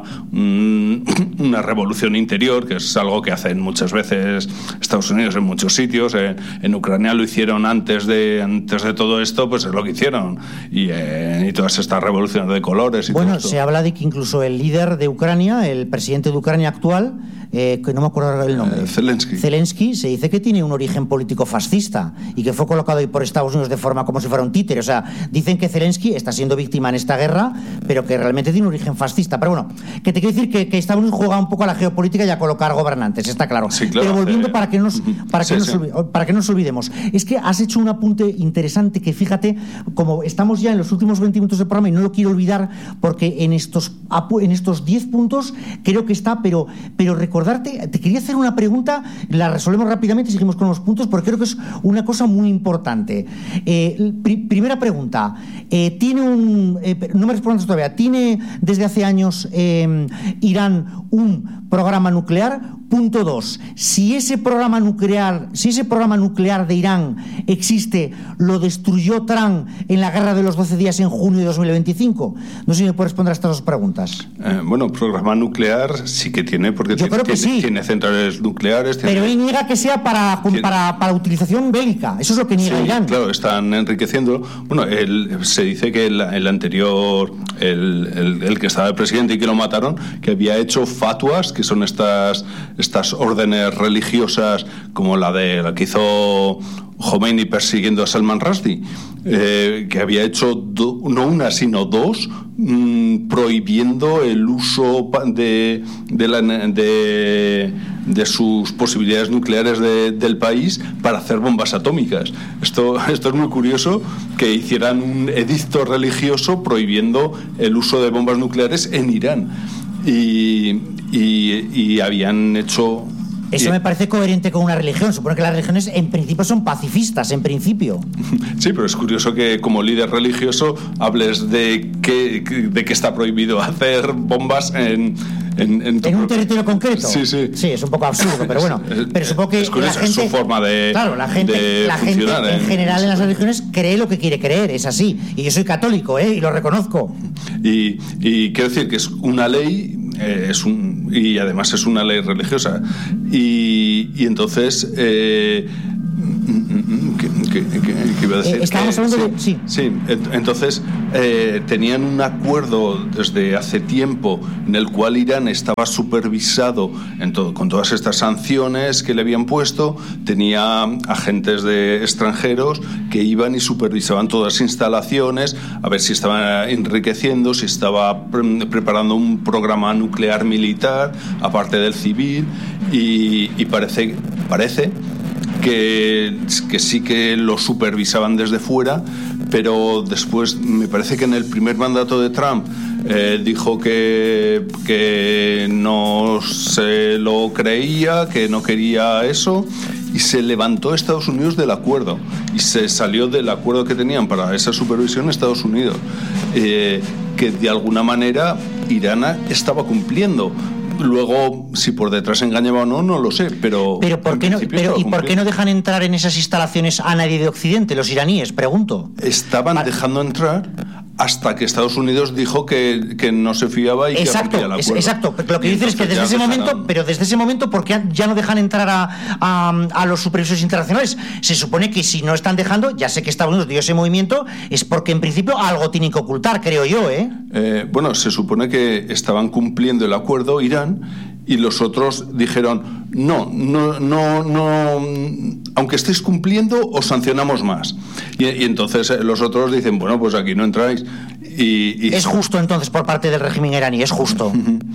B: una revolución interior, que es algo que hacen muchas veces Estados Unidos en muchos sitios. En, en Ucrania lo hicieron antes de antes de todo esto, pues es lo que hicieron y, eh, y todas estas revoluciones de colores y
A: bueno,
B: todo esto.
A: Se habla de que incluso el líder de Ucrania, el presidente de Ucrania actual, eh, que no me acuerdo el nombre,
B: eh, Zelensky.
A: Zelensky, se dice que tiene un origen político fascista y que fue colocado ahí por Estados Unidos de forma como si fuera un títere. O sea, dicen que Zelensky está siendo víctima en esta guerra, pero que realmente tiene un origen fascista. Pero bueno, que te quiero decir que, que Estados Unidos juega un poco a la geopolítica y a colocar gobernantes, está claro.
B: Sí, claro.
A: Pero volviendo
B: eh,
A: para que nos para que
B: sí,
A: nos
B: sí.
A: olvi- para que no nos olvidemos, es que has hecho un apunte interesante que fíjate, como estamos ya en los últimos veinte minutos del programa y no lo quiero olvidar porque en estos apu- en estos diez puntos creo que está, pero pero recordarte, te quería hacer una pregunta, la resolvemos rápidamente y seguimos con los puntos porque creo que es una cosa muy importante. Eh, pri- primera pregunta, eh, tiene un eh, no me respondas todavía, ¿tiene desde hace años eh, Irán un programa nuclear? Punto dos, si ese programa nuclear, si ese programa nuclear de Irán existe, ¿lo destruyó Trump en la guerra de los doce días en junio de dos mil veinticinco? No sé si me puedes responder a estas dos preguntas.
B: Eh, bueno, programa nuclear sí que tiene, porque
A: Yo
B: tiene,
A: creo que
B: tiene,
A: sí.
B: tiene centrales nucleares. Tiene...
A: Pero él niega que sea para,
B: Tiene...
A: para, para utilización bélica. Eso es lo que niega
B: Sí,
A: Irán.
B: claro, están enriqueciendo. Bueno, el, se dice que el, el anterior, el, el, el que estaba de presidente y que lo mataron, que había hecho fatuas, que son estas, estas órdenes religiosas, como la de la que hizo Khomeini persiguiendo a Salman Rushdie, eh, que había hecho do, no una sino dos, mmm, prohibiendo el uso de de, la, de de sus posibilidades nucleares de, del país para hacer bombas atómicas. Esto, esto es muy curioso, que hicieran un edicto religioso prohibiendo el uso de bombas nucleares en Irán. Y, y, y habían hecho
A: Eso
B: y,
A: me parece coherente con una religión. Supone que las religiones en principio son pacifistas, en principio.
B: Sí, pero es curioso que como líder religioso hables de que, de que está prohibido hacer bombas en... En, en,
A: ¿En un territorio concreto?
B: Sí, sí.
A: Sí, es un poco absurdo, pero bueno. Pero supongo que
B: es curioso,
A: la gente,
B: es su forma de
A: claro, la gente,
B: de
A: la gente en, en general en las religiones cree lo que quiere creer, es así. Y yo soy católico, ¿eh? Y lo reconozco.
B: Y, y quiero decir que es una ley, eh, es un, y además es una ley religiosa. Y, y entonces... Eh, ¿Qué, qué, qué, qué iba a decir?
A: Eh, estábamos hablando de... Sí,
B: sí. Entonces eh, tenían un acuerdo desde hace tiempo en el cual Irán estaba supervisado en todo, con todas estas sanciones que le habían puesto. Tenía agentes de extranjeros que iban y supervisaban todas las instalaciones a ver si estaban enriqueciendo, si estaba pre- preparando un programa nuclear militar aparte del civil, y, y parece parece Que, que sí que lo supervisaban desde fuera, pero después me parece que en el primer mandato de Trump eh, dijo que, que no se lo creía, que no quería eso, y se levantó Estados Unidos del acuerdo y se salió del acuerdo que tenían para esa supervisión Estados Unidos, eh, que de alguna manera Irán estaba cumpliendo. Luego, si por detrás engañaba o no, no lo sé, pero...
A: Pero, ¿por qué no, pero ¿y por qué no dejan entrar en esas instalaciones a nadie de Occidente, los iraníes? Pregunto.
B: Estaban
A: Para...
B: dejando entrar hasta que Estados Unidos dijo que, que no se fiaba y
A: exacto,
B: que rompía el acuerdo. Exacto,
A: lo que dices es que desde ese
B: dejaron...
A: momento, pero desde ese momento, ¿por qué ya no dejan entrar a, a, a los supervisores internacionales? Se supone que si no están dejando, ya sé que Estados Unidos dio ese movimiento, es porque en principio algo tienen que ocultar, creo yo, ¿eh?
B: eh bueno, se supone que estaban cumpliendo el acuerdo Irán, y los otros dijeron no, no, no, no, aunque estéis cumpliendo os sancionamos más, y, y entonces los otros dicen bueno, pues aquí no entráis. Y, y...
A: Es justo entonces por parte del régimen iraní, es justo.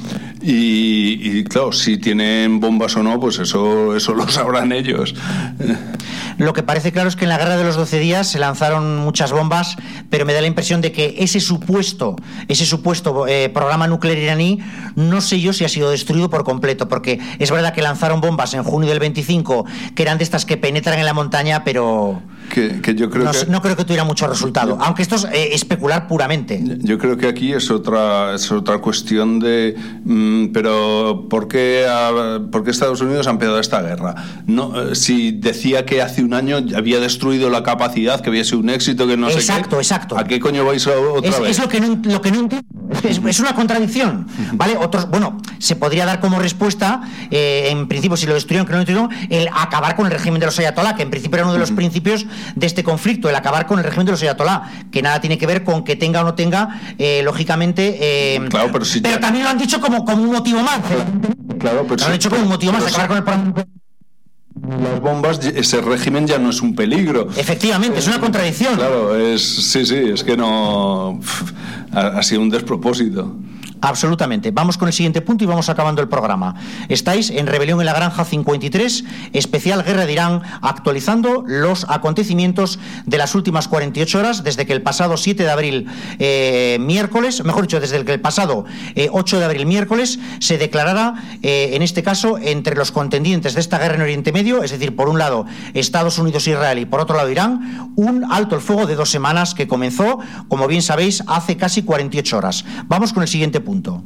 B: Y, y claro, si tienen bombas o no, pues eso, eso lo sabrán ellos.
A: Lo que parece claro es que en la guerra de los doce días se lanzaron muchas bombas, pero me da la impresión de que ese supuesto, ese supuesto eh, programa nuclear iraní, no sé yo si ha sido destruido por completo, porque es verdad que lanzaron bombas en junio del veinticinco, que eran de estas que penetran en la montaña, pero
B: que, que yo creo
A: no,
B: que...
A: no creo que tuviera mucho resultado, yo, aunque esto es eh, especular puramente.
B: Yo creo que aquí es otra, es otra cuestión de, mmm, pero ¿por qué, a, ¿por qué Estados Unidos ha empezado esta guerra? No, si decía que hace un año había destruido la capacidad, que había sido un éxito, que no
A: exacto,
B: sé qué.
A: Exacto, exacto.
B: ¿A qué coño vais a otra
A: es,
B: vez?
A: Es lo que no, lo que no entiendo. Es, es una contradicción, ¿vale? Otros, bueno, se podría dar como respuesta, eh, en principio, si lo destruyeron, que no lo destruyeron, el acabar con el régimen de los ayatolá, que en principio era uno de los uh-huh. principios de este conflicto, el acabar con el régimen de los ayatolá, que nada tiene que ver con que tenga o no tenga, eh, lógicamente, eh,
B: claro, pero, si
A: pero
B: ya...
A: también lo han dicho como, como un motivo más.
B: Claro, pero
A: lo han dicho como un motivo más,
B: si...
A: acabar con el programa.
B: Las bombas, ese régimen ya no es un peligro.
A: Efectivamente, es, es una contradicción.
B: Claro, es sí, sí, es que no ha, ha sido un despropósito.
A: Absolutamente. Vamos con el siguiente punto y vamos acabando el programa. Estáis en Rebelión en la Granja cincuenta y tres, especial Guerra de Irán, actualizando los acontecimientos de las últimas cuarenta y ocho horas, desde que el pasado siete de abril, eh, miércoles, mejor dicho, desde que el pasado eh, ocho de abril, miércoles, se declarara, eh, en este caso, entre los contendientes de esta guerra en Oriente Medio, es decir, por un lado Estados Unidos e Israel y por otro lado Irán, un alto el fuego de dos semanas que comenzó, como bien sabéis, hace casi cuarenta y ocho horas. Vamos con el siguiente punto. Punto.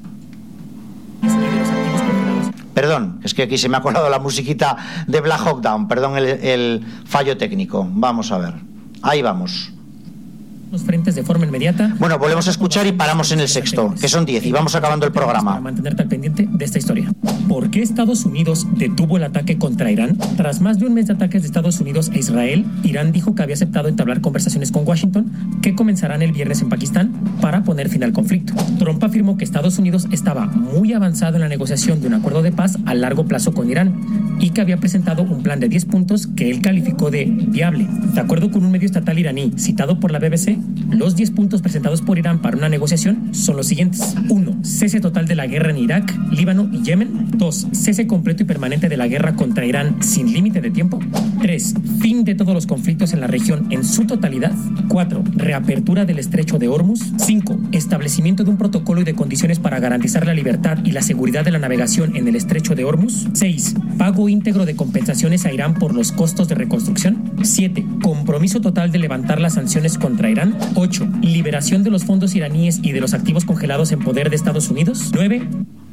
A: Perdón, es que aquí se me ha colado la musiquita de Black Hawk Down, perdón el, el fallo técnico. Vamos a ver, ahí vamos.
C: Los frentes de forma inmediata.
A: Bueno, volvemos a escuchar y paramos en el sexto, que son diez, y vamos acabando el programa.
C: Para mantenerte al pendiente de esta historia. ¿Por qué Estados Unidos detuvo el ataque contra Irán? Tras más de un mes de ataques de Estados Unidos a Israel, Irán dijo que había aceptado entablar conversaciones con Washington, que comenzarán el viernes en Pakistán, para poner fin al conflicto. Trump afirmó que Estados Unidos estaba muy avanzado en la negociación de un acuerdo de paz a largo plazo con Irán, y que había presentado un plan de diez puntos que él calificó de viable. De acuerdo con un medio estatal iraní citado por la B B C, Los diez puntos presentados por Irán para una negociación son los siguientes. uno. Cese total de la guerra en Irak, Líbano y Yemen. dos. Cese completo y permanente de la guerra contra Irán sin límite de tiempo. tres. Fin de todos los conflictos en la región en su totalidad. cuatro. Reapertura del estrecho de Hormuz. cinco. Establecimiento de un protocolo y de condiciones para garantizar la libertad y la seguridad de la navegación en el estrecho de Hormuz. seis. Pago íntegro de compensaciones a Irán por los costos de reconstrucción. siete. Compromiso total de levantar las sanciones contra Irán. ocho. Liberación de los fondos iraníes y de los activos congelados en poder de Estados Unidos. nueve.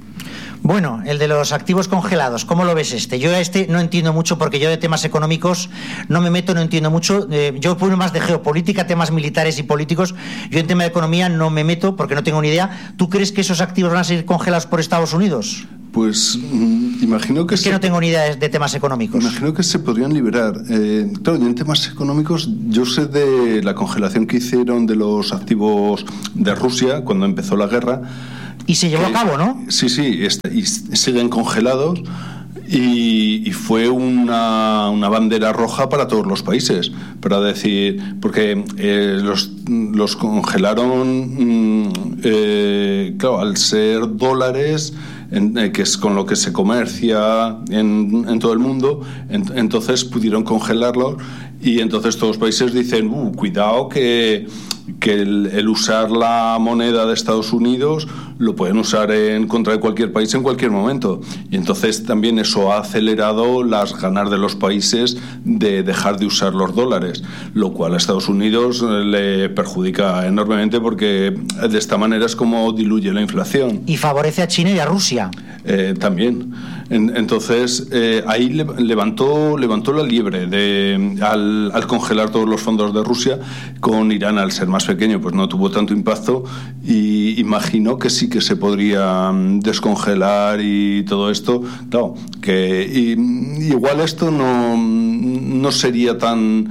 A: Bueno, el de los activos congelados, ¿cómo lo ves este? Yo a este no entiendo mucho porque yo de temas económicos no me meto, no entiendo mucho. Eh, yo pongo más de geopolítica, temas militares y políticos. Yo en tema de economía no me meto porque no tengo ni idea. ¿Tú crees que esos activos van a seguir congelados por Estados Unidos?
B: Pues mm, imagino que...
A: Es que
B: se,
A: no tengo ni idea de, de temas económicos.
B: Imagino que se podrían liberar. Eh, claro, y en temas económicos yo sé de la congelación que hicieron de los activos de Rusia cuando empezó la guerra.
A: Y se llevó
B: que,
A: a cabo, ¿no?
B: Sí, sí, este, y siguen congelados y, y fue una, una bandera roja para todos los países, para decir, porque eh, los, los congelaron, mm, eh, claro, al ser dólares, en, eh, que es con lo que se comercia en, en todo el mundo, en, entonces pudieron congelarlos y entonces todos los países dicen, uh, cuidado que... que el, el usar la moneda de Estados Unidos lo pueden usar en contra de cualquier país en cualquier momento, y entonces también eso ha acelerado las ganas de los países de dejar de usar los dólares, lo cual a Estados Unidos le perjudica enormemente porque de esta manera es como diluye la inflación.
A: Y favorece a China y a Rusia.
B: Eh, también. En, entonces eh, ahí le, levantó levantó la liebre de, al, al congelar todos los fondos de Rusia. Con Irán, al ser más pequeño, pues no tuvo tanto impacto, y imagino que sí que se podría descongelar y todo esto. Claro, que y, igual esto no, no sería tan,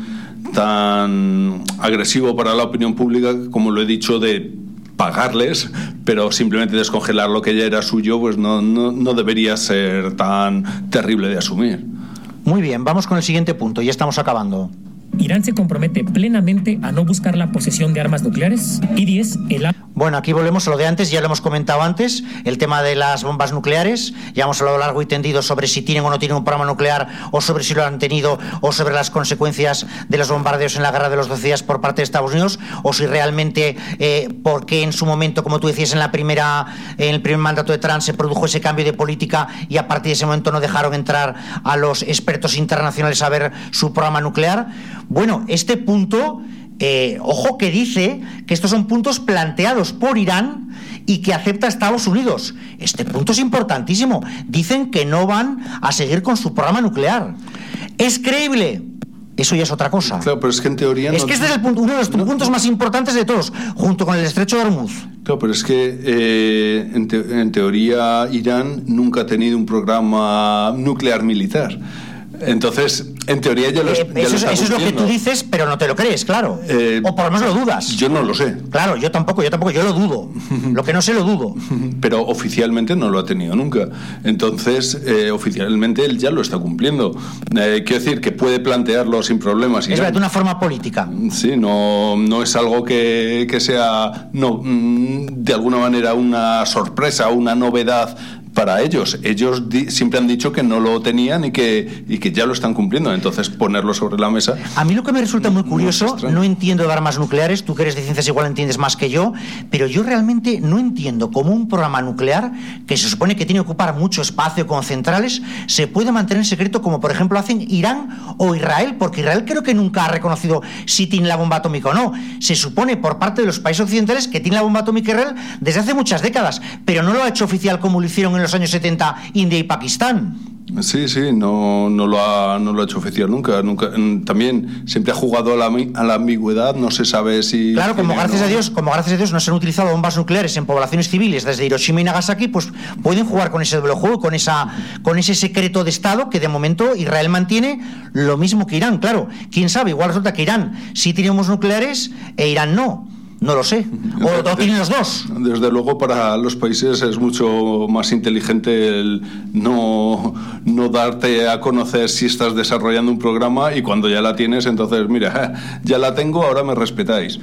B: tan agresivo para la opinión pública como lo he dicho de pagarles, pero simplemente descongelar lo que ya era suyo, pues no, no, no debería ser tan terrible de asumir.
A: Muy bien, vamos con el siguiente punto, ya estamos acabando.
C: Irán se compromete plenamente a no buscar la posesión de armas nucleares. Y diez. El...
A: Bueno, aquí volvemos a lo de antes, ya lo hemos comentado antes, el tema de las bombas nucleares. Ya hemos hablado largo y tendido sobre si tienen o no tienen un programa nuclear, o sobre si lo han tenido, o sobre las consecuencias de los bombardeos en la Guerra de los doce días por parte de Estados Unidos, o si realmente, eh, por qué en su momento, como tú decías, en la primera, en el primer mandato de Trump se produjo ese cambio de política y a partir de ese momento no dejaron entrar a los expertos internacionales a ver su programa nuclear. Bueno, este punto, eh, ojo que dice que estos son puntos planteados por Irán y que acepta Estados Unidos. Este punto es importantísimo. Dicen que no van a seguir con su programa nuclear. ¿Es creíble? Eso ya es otra cosa.
B: Claro, pero es que en teoría...
A: Es
B: no,
A: que este es el punto, uno de los no, puntos más importantes de todos, junto con el estrecho de Hormuz.
B: Claro, pero es que eh, en, te, en teoría Irán nunca ha tenido un programa nuclear militar. Entonces, en teoría ya lo,
A: eh,
B: ya
A: eso,
B: lo está
A: eso es lo que tú dices, pero no te lo crees, claro.
B: Eh,
A: o por lo menos lo dudas.
B: Yo no lo sé.
A: Claro, yo tampoco, yo tampoco, yo lo dudo. Lo que no sé lo dudo.
B: Pero oficialmente no lo ha tenido nunca. Entonces, eh, oficialmente él ya lo está cumpliendo. Eh, quiero decir que puede plantearlo sin problemas.
A: Es verdad, de una forma política.
B: Sí, no, no es algo que, que sea, no, de alguna manera una sorpresa, una novedad para ellos. Ellos di, siempre han dicho que no lo tenían y que, y que ya lo están cumpliendo. Entonces, ponerlo sobre la mesa...
A: A mí lo que me resulta muy curioso, no, no entiendo de armas nucleares, tú que eres de ciencias igual entiendes más que yo, pero yo realmente no entiendo cómo un programa nuclear, que se supone que tiene que ocupar mucho espacio con centrales, se puede mantener en secreto como, por ejemplo, hacen Irán o Israel, porque Israel creo que nunca ha reconocido si tiene la bomba atómica o no. Se supone por parte de los países occidentales que tiene la bomba atómica Israel desde hace muchas décadas, pero no lo ha hecho oficial como lo hicieron en en los años setenta India y Pakistán.
B: Sí, sí, no, no, lo ha, no lo ha hecho oficial nunca, nunca. También siempre ha jugado a la, a la ambigüedad, no se sabe si...
A: Claro, como gracias no. a Dios, como gracias a Dios no se han utilizado bombas nucleares en poblaciones civiles desde Hiroshima y Nagasaki, pues pueden jugar con ese doble juego, con esa, con ese secreto de Estado que de momento Israel mantiene, lo mismo que Irán. Claro, quién sabe, igual resulta que Irán sí tiene bombas nucleares e Irán no. No lo sé. O lo tienen los dos.
B: Desde luego para los países es mucho más inteligente el no, no darte a conocer si estás desarrollando un programa y cuando ya la tienes, entonces, mira, ya la tengo, ahora me respetáis.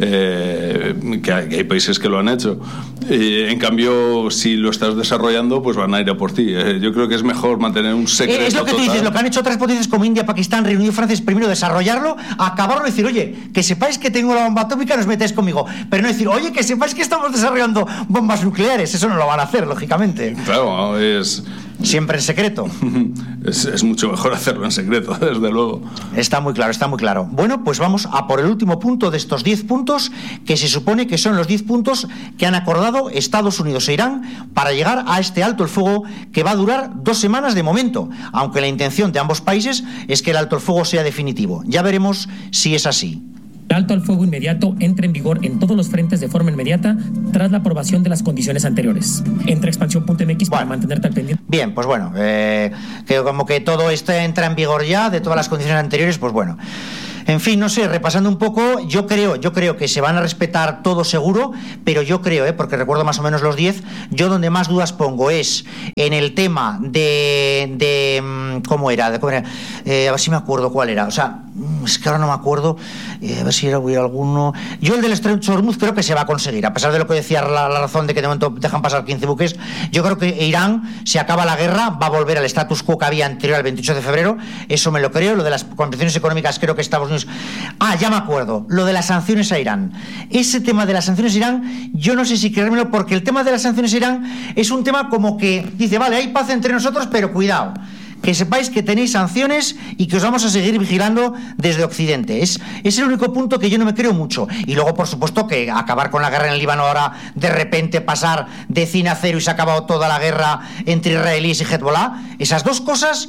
B: Eh, que, hay, que hay países que lo han hecho. Eh, en cambio, si lo estás desarrollando, pues van a ir a por ti. Eh, yo creo que es mejor mantener un secreto
A: eh, Es lo que
B: total.
A: tú dices, lo que han hecho otras potencias como India, Pakistán, Reino Unido y Francia es primero desarrollarlo, acabarlo y decir, oye, que sepáis que tengo la bomba atómica, nos metéis conmigo. Pero no decir, oye, que sepáis que estamos desarrollando bombas nucleares. Eso no lo van a hacer, lógicamente.
B: Claro, es...
A: Siempre en secreto.
B: Es, es mucho mejor hacerlo en secreto, desde luego.
A: Está muy claro, está muy claro. Bueno, pues vamos a por el último punto de estos diez puntos, que se supone que son los diez puntos que han acordado Estados Unidos e Irán para llegar a este alto el fuego que va a durar dos semanas de momento, aunque la intención de ambos países es que el alto el fuego sea definitivo. Ya veremos si es así.
C: El alto al fuego inmediato entra en vigor en todos los frentes de forma inmediata tras la aprobación de las condiciones anteriores. Entra a expansión punto m x para
A: Bueno.
C: mantenerte al pendiente.
A: Bien, pues bueno, eh, que como que todo esto entra en vigor ya de todas las condiciones anteriores, pues bueno. En fin, no sé, repasando un poco, yo creo, yo creo que se van a respetar todo seguro, pero yo creo, eh, porque recuerdo más o menos los diez, yo donde más dudas pongo es en el tema de, de ¿cómo era? De, ¿cómo era? Eh, a ver si me acuerdo cuál era, o sea, es que ahora no me acuerdo, eh, a ver si era alguno. Yo el del Estrecho de Hormuz creo que se va a conseguir, a pesar de lo que decía la, la razón de que de momento dejan pasar quince buques, yo creo que Irán, si acaba la guerra, va a volver al status quo que había anterior al veintiocho de febrero, eso me lo creo. Lo de las condiciones económicas creo que Estados Unidos... Ah, ya me acuerdo, lo de las sanciones a Irán. Ese tema de las sanciones a Irán, yo no sé si creérmelo, porque el tema de las sanciones a Irán es un tema como que dice, vale, hay paz entre nosotros, pero cuidado, que sepáis que tenéis sanciones y que os vamos a seguir vigilando desde Occidente. Es, es el único punto que yo no me creo mucho. Y luego, por supuesto, que acabar con la guerra en el Líbano ahora, de repente pasar de cien a cero y se ha acabado toda la guerra entre israelíes y Hezbollah, esas dos cosas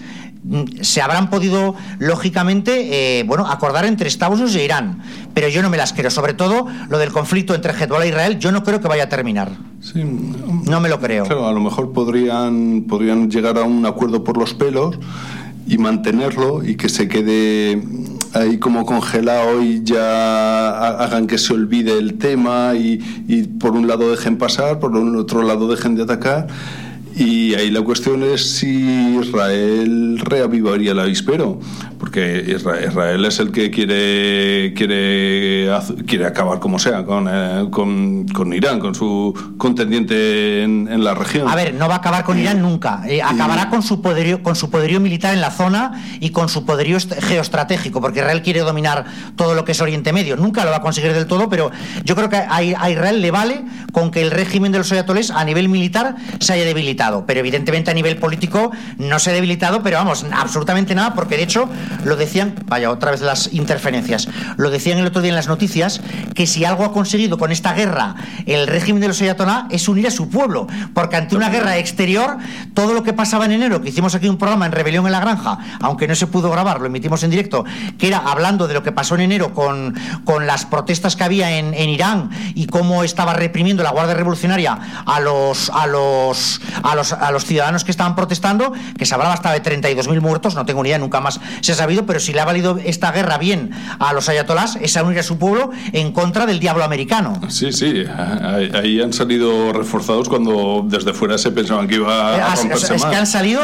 A: se habrán podido, lógicamente, eh, bueno, acordar entre Estados Unidos e Irán. Pero yo no me las creo. Sobre todo, lo del conflicto entre Hezbollah e Israel, yo no creo que vaya a terminar.
B: Sí,
A: no me lo creo.
B: Claro, a lo mejor podrían, podrían llegar a un acuerdo por los pelos y mantenerlo y que se quede ahí como congelado y ya hagan que se olvide el tema y, y por un lado dejen pasar, por el otro lado dejen de atacar. Y ahí la cuestión es si Israel reavivaría el avispero, porque Israel es el que quiere quiere quiere acabar como sea con eh, con, con Irán, con su contendiente en, en la región.
A: A ver, no va a acabar con Irán nunca. Eh, acabará con su poderío con su poderío militar en la zona y con su poderío geoestratégico, porque Israel quiere dominar todo lo que es Oriente Medio. Nunca lo va a conseguir del todo, pero yo creo que a, a Israel le vale con que el régimen de los ayatolés a nivel militar se haya debilitado. Pero evidentemente a nivel político no se ha debilitado, pero vamos, absolutamente nada, porque de hecho lo decían, vaya, otra vez las interferencias, lo decían el otro día en las noticias, que si algo ha conseguido con esta guerra el régimen de los ayatolá es unir a su pueblo, porque ante una guerra exterior, todo lo que pasaba en enero, que hicimos aquí un programa en Rebelión en la Granja, aunque no se pudo grabar, lo emitimos en directo, que era hablando de lo que pasó en enero con, con las protestas que había en, en Irán y cómo estaba reprimiendo la Guardia Revolucionaria a los a los a los, a los ciudadanos que estaban protestando, que se hablaba hasta de treinta y dos mil muertos, no tengo ni idea, nunca más se ha sabido, pero si le ha valido esta guerra bien a los ayatolás, es a unir a su pueblo en contra del diablo americano.
B: Sí, sí, ahí han salido reforzados cuando desde fuera se pensaban que iba a romperse
A: es, es
B: más.
A: que han salido,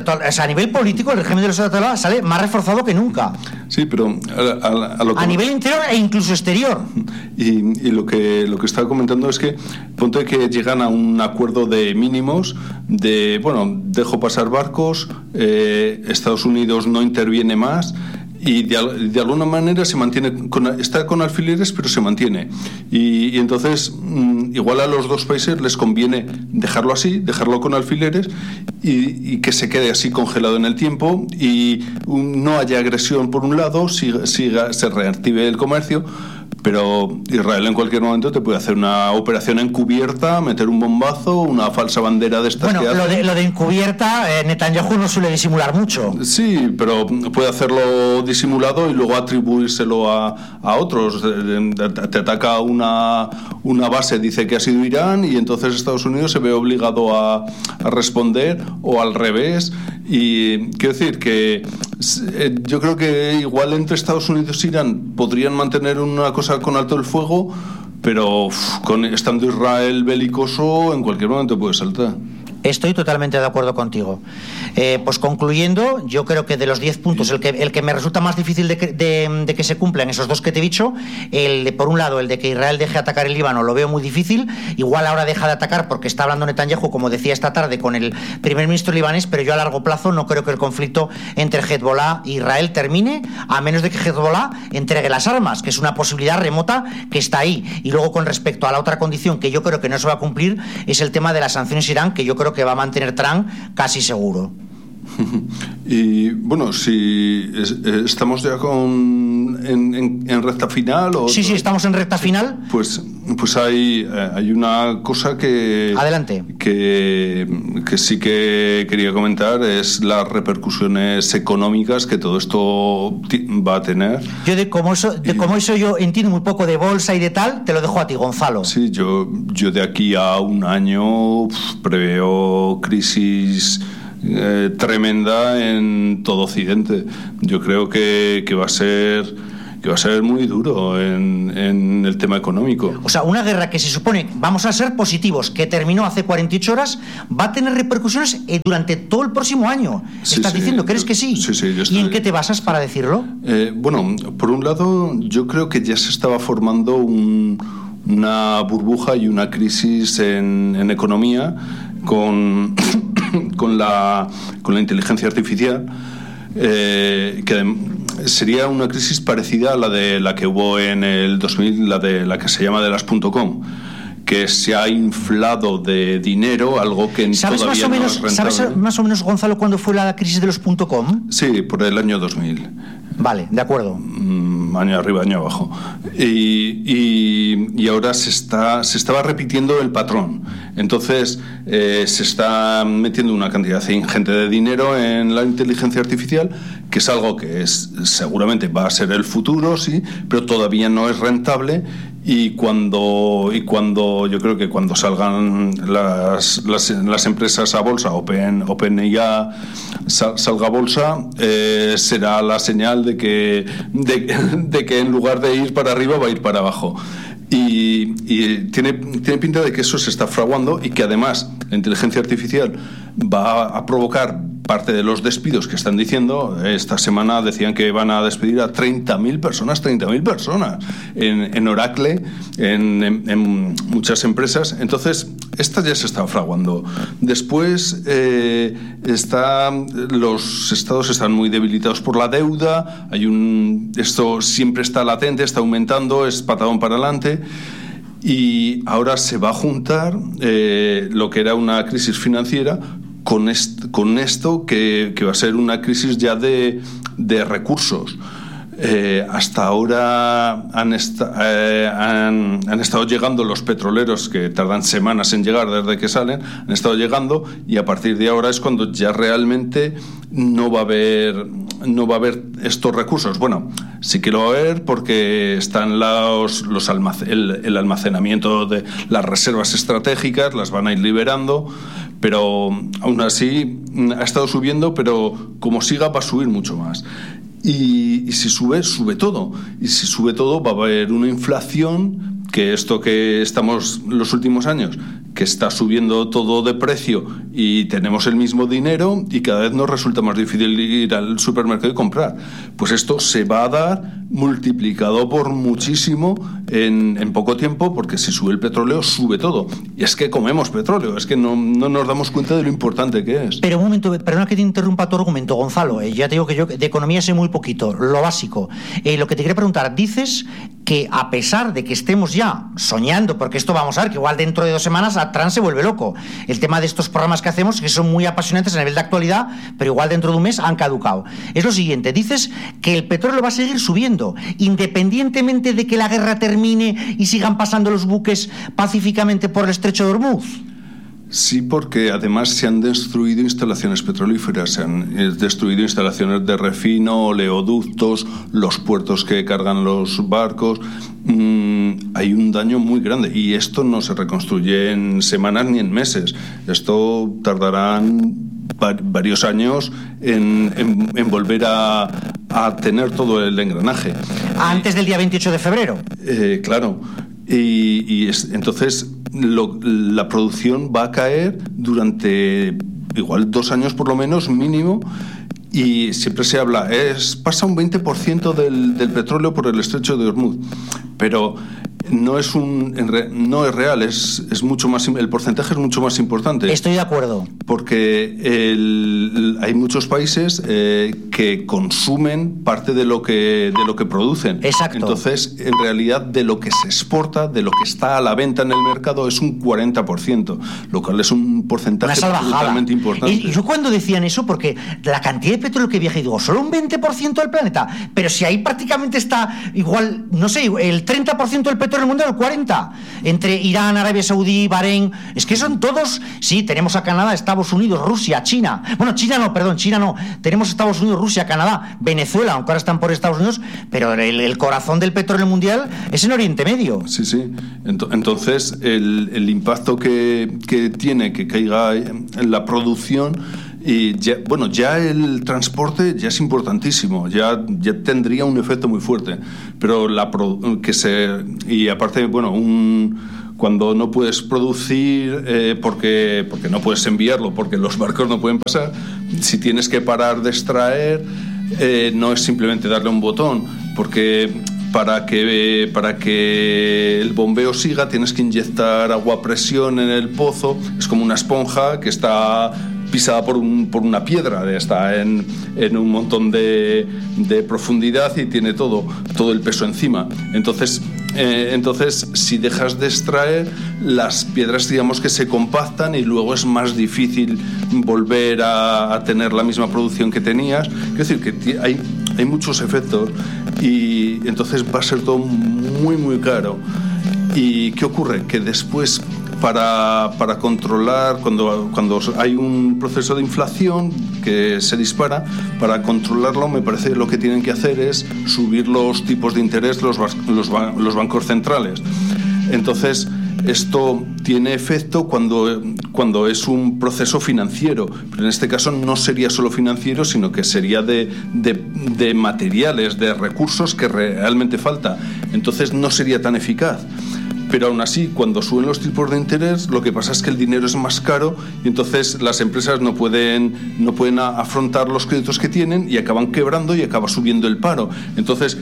A: a nivel político, el régimen de los ayatolás sale más reforzado que nunca.
B: Sí, pero a, a, a, lo que...
A: a nivel interior e incluso exterior.
B: Y, y lo que lo que estaba comentando es que punto de que llegan a un acuerdo de mínimos, de bueno, dejo pasar barcos, eh, Estados Unidos no interviene más y de, de alguna manera se mantiene con, está con alfileres, pero se mantiene y, y entonces mmm, igual a los dos países les conviene dejarlo así, dejarlo con alfileres y, y que se quede así congelado en el tiempo y un, no haya agresión por un lado, siga, siga, se reactive el comercio. Pero Israel en cualquier momento te puede hacer una operación encubierta, meter un bombazo, una falsa bandera de estas.
A: Bueno,
B: que
A: lo de, lo de encubierta, eh, Netanyahu no suele disimular mucho.
B: Sí, pero puede hacerlo disimulado y luego atribuírselo a, a otros. Te ataca una, una base, dice que ha sido Irán, y entonces Estados Unidos se ve obligado a, a responder, o al revés. Y quiero decir que eh, yo creo que igual entre Estados Unidos e Irán podrían mantener una cosa con alto el fuego, pero uf, con, estando Israel belicoso, en cualquier momento puede saltar.
A: Estoy totalmente de acuerdo contigo. Eh, pues concluyendo, yo creo que de los diez puntos, el que, el que me resulta más difícil de que, de, de que se cumplan, esos dos que te he dicho, el de, por un lado, el de que Israel deje de atacar el Líbano, lo veo muy difícil. Igual ahora deja de atacar porque está hablando Netanyahu, como decía esta tarde, con el primer ministro libanés, pero yo a largo plazo no creo que el conflicto entre Hezbollah e Israel termine, a menos de que Hezbollah entregue las armas, que es una posibilidad remota que está ahí. Y luego, con respecto a la otra condición que yo creo que no se va a cumplir, es el tema de las sanciones a Irán, que yo creo que va a mantener Trump casi seguro.
B: Y bueno, si es, estamos ya con en, en, en recta final o
A: sí, sí, estamos en recta final.
B: Pues, pues hay, hay una cosa que
A: adelante
B: que, que sí que quería comentar, es las repercusiones económicas que todo esto va a tener.
A: Yo de como eso, de y, como eso yo entiendo muy poco de bolsa y de tal, te lo dejo a ti, Gonzalo.
B: Sí, yo, yo de aquí a un año pf, preveo crisis Eh, tremenda en todo Occidente. Yo creo que, que va a ser que va a ser muy duro en, en el tema económico.
A: O sea, una guerra que se supone, vamos a ser positivos, que terminó hace cuarenta y ocho horas, va a tener repercusiones durante todo el próximo año.
B: Sí,
A: ¿Estás
B: sí,
A: diciendo? ¿Crees
B: yo,
A: que sí?
B: Sí, sí, yo estoy...
A: ¿Y en qué te basas para decirlo?
B: Eh, bueno, por un lado, yo creo que ya se estaba formando un, una burbuja y una crisis en, en economía con, con, la, con la inteligencia artificial, eh, que sería una crisis parecida a la de la que hubo en el dos mil, la de la que se llama de las .com, que se ha inflado de dinero, algo que
A: ¿Sabes
B: todavía
A: más o menos,
B: no es rentable.
A: ¿Sabes más o menos, Gonzalo, cuándo fue la crisis de los .com?
B: Sí, por el año dos mil.
A: Vale, de acuerdo.
B: Mm, año arriba, año abajo. Y, y, y ahora se está se estaba repitiendo el patrón. Entonces eh, se está metiendo una cantidad ingente de dinero en la inteligencia artificial, que es algo que es seguramente va a ser el futuro, sí, pero todavía no es rentable. Y cuando y cuando yo creo que cuando salgan las las, las empresas a bolsa, Open OpenAI sal, salga a bolsa, eh, será la señal de que de, de que en lugar de ir para arriba va a ir para abajo. Y, y tiene, tiene pinta de que eso se está fraguando, y que además la inteligencia artificial va a provocar parte de los despidos que están diciendo. Esta semana decían que van a despedir a treinta mil personas, treinta mil personas en, en Oracle, en, en, en muchas empresas. Entonces, esta ya se está fraguando. Después, eh, está, los estados están muy debilitados por la deuda. Hay un, esto siempre está latente, está aumentando, es patadón para adelante. Y ahora se va a juntar eh, lo que era una crisis financiera con, est- con esto que, que va a ser una crisis ya de, de recursos. Eh, hasta ahora han, esta- eh, han, han estado llegando los petroleros, que tardan semanas en llegar desde que salen, han estado llegando, y a partir de ahora es cuando ya realmente no va a haber no va a haber estos recursos. Bueno, sí que lo va a haber porque están los, los almac- el, el almacenamiento de las reservas estratégicas, las van a ir liberando, pero aún así ha estado subiendo, pero como siga va a subir mucho más. Y, y si sube, sube todo. Y si sube todo, va a haber una inflación, que esto que estamos los últimos años, que está subiendo todo de precio y tenemos el mismo dinero y cada vez nos resulta más difícil ir al supermercado y comprar. Pues esto se va a dar multiplicado por muchísimo en, en poco tiempo, porque si sube el petróleo, sube todo. Y es que comemos petróleo, es que no, no nos damos cuenta de lo importante que es.
A: Pero un momento, perdona que te interrumpa tu argumento, Gonzalo. Eh, ya te digo que yo de economía sé muy poquito, lo básico. Eh, lo que te quería preguntar, dices que a pesar de que estemos ya soñando, porque esto vamos a ver, que igual dentro de dos semanas a Trump se vuelve loco. El tema de estos programas que hacemos, que son muy apasionantes a nivel de actualidad, pero igual dentro de un mes han caducado. Es lo siguiente, dices que el petróleo va a seguir subiendo, independientemente de que la guerra termine y sigan pasando los buques pacíficamente por el estrecho de Hormuz.
B: Sí, porque además se han destruido instalaciones petrolíferas, se han destruido instalaciones de refino, oleoductos, los puertos que cargan los barcos. Mm, hay un daño muy grande, y esto no se reconstruye en semanas ni en meses. Esto tardarán varios años en, en, en volver a, a tener todo el engranaje.
A: Antes del día veintiocho de febrero.
B: Eh, claro. Y, y es, entonces lo, la producción va a caer durante igual dos años por lo menos mínimo. Y siempre se habla, es pasa un veinte por ciento del, del petróleo por el estrecho de Hormuz, pero no es un no es real, es, es mucho más, el porcentaje es mucho más importante.
A: Estoy de acuerdo.
B: Porque el, hay muchos países eh, que consumen parte de lo que de lo que producen.
A: Exacto.
B: Entonces, en realidad, de lo que se exporta, de lo que está a la venta en el mercado, es un cuarenta por ciento, lo cual es un porcentaje totalmente importante.
A: Y yo cuando decían eso, porque la cantidad de petróleo que viaja, y digo, solo un veinte por ciento del planeta, pero si ahí prácticamente está igual, no sé, el treinta por ciento del petróleo en el mundo, el cuarenta por ciento, entre Irán, Arabia Saudí, Bahrein, es que son todos, sí, tenemos a Canadá, Estados Unidos, Rusia, China, bueno, China no, perdón, China no, tenemos Estados Unidos, Rusia, Canadá, Venezuela, aunque ahora están por Estados Unidos, pero el, el corazón del petróleo mundial es en Oriente Medio.
B: Sí, sí, entonces el, el impacto que, que tiene que caiga en la producción. Y ya, bueno, ya el transporte ya es importantísimo, ya, ya tendría un efecto muy fuerte, pero la que se y aparte, bueno, un cuando no puedes producir eh, porque porque no puedes enviarlo, porque los barcos no pueden pasar, si tienes que parar de extraer, eh, no es simplemente darle un botón, porque para que para que el bombeo siga tienes que inyectar agua a presión en el pozo, es como una esponja que está pisada por, un, por una piedra, está en, en un montón de, de profundidad y tiene todo, todo el peso encima. Entonces, eh, entonces, si dejas de extraer, las piedras, digamos que se compactan y luego es más difícil volver a, a tener la misma producción que tenías. Es decir, que hay, hay muchos efectos y entonces va a ser todo muy, muy caro. ¿Y qué ocurre? Que después, Para, para controlar, cuando, cuando hay un proceso de inflación que se dispara, para controlarlo me parece que lo que tienen que hacer es subir los tipos de interés los, los, los bancos centrales. Entonces, esto tiene efecto cuando, cuando es un proceso financiero, pero en este caso no sería solo financiero, sino que sería de, de, de materiales, de recursos que realmente falta. Entonces no sería tan eficaz. Pero aún así, cuando suben los tipos de interés, lo que pasa es que el dinero es más caro y entonces las empresas no pueden, no pueden afrontar los créditos que tienen y acaban quebrando y acaba subiendo el paro. Entonces,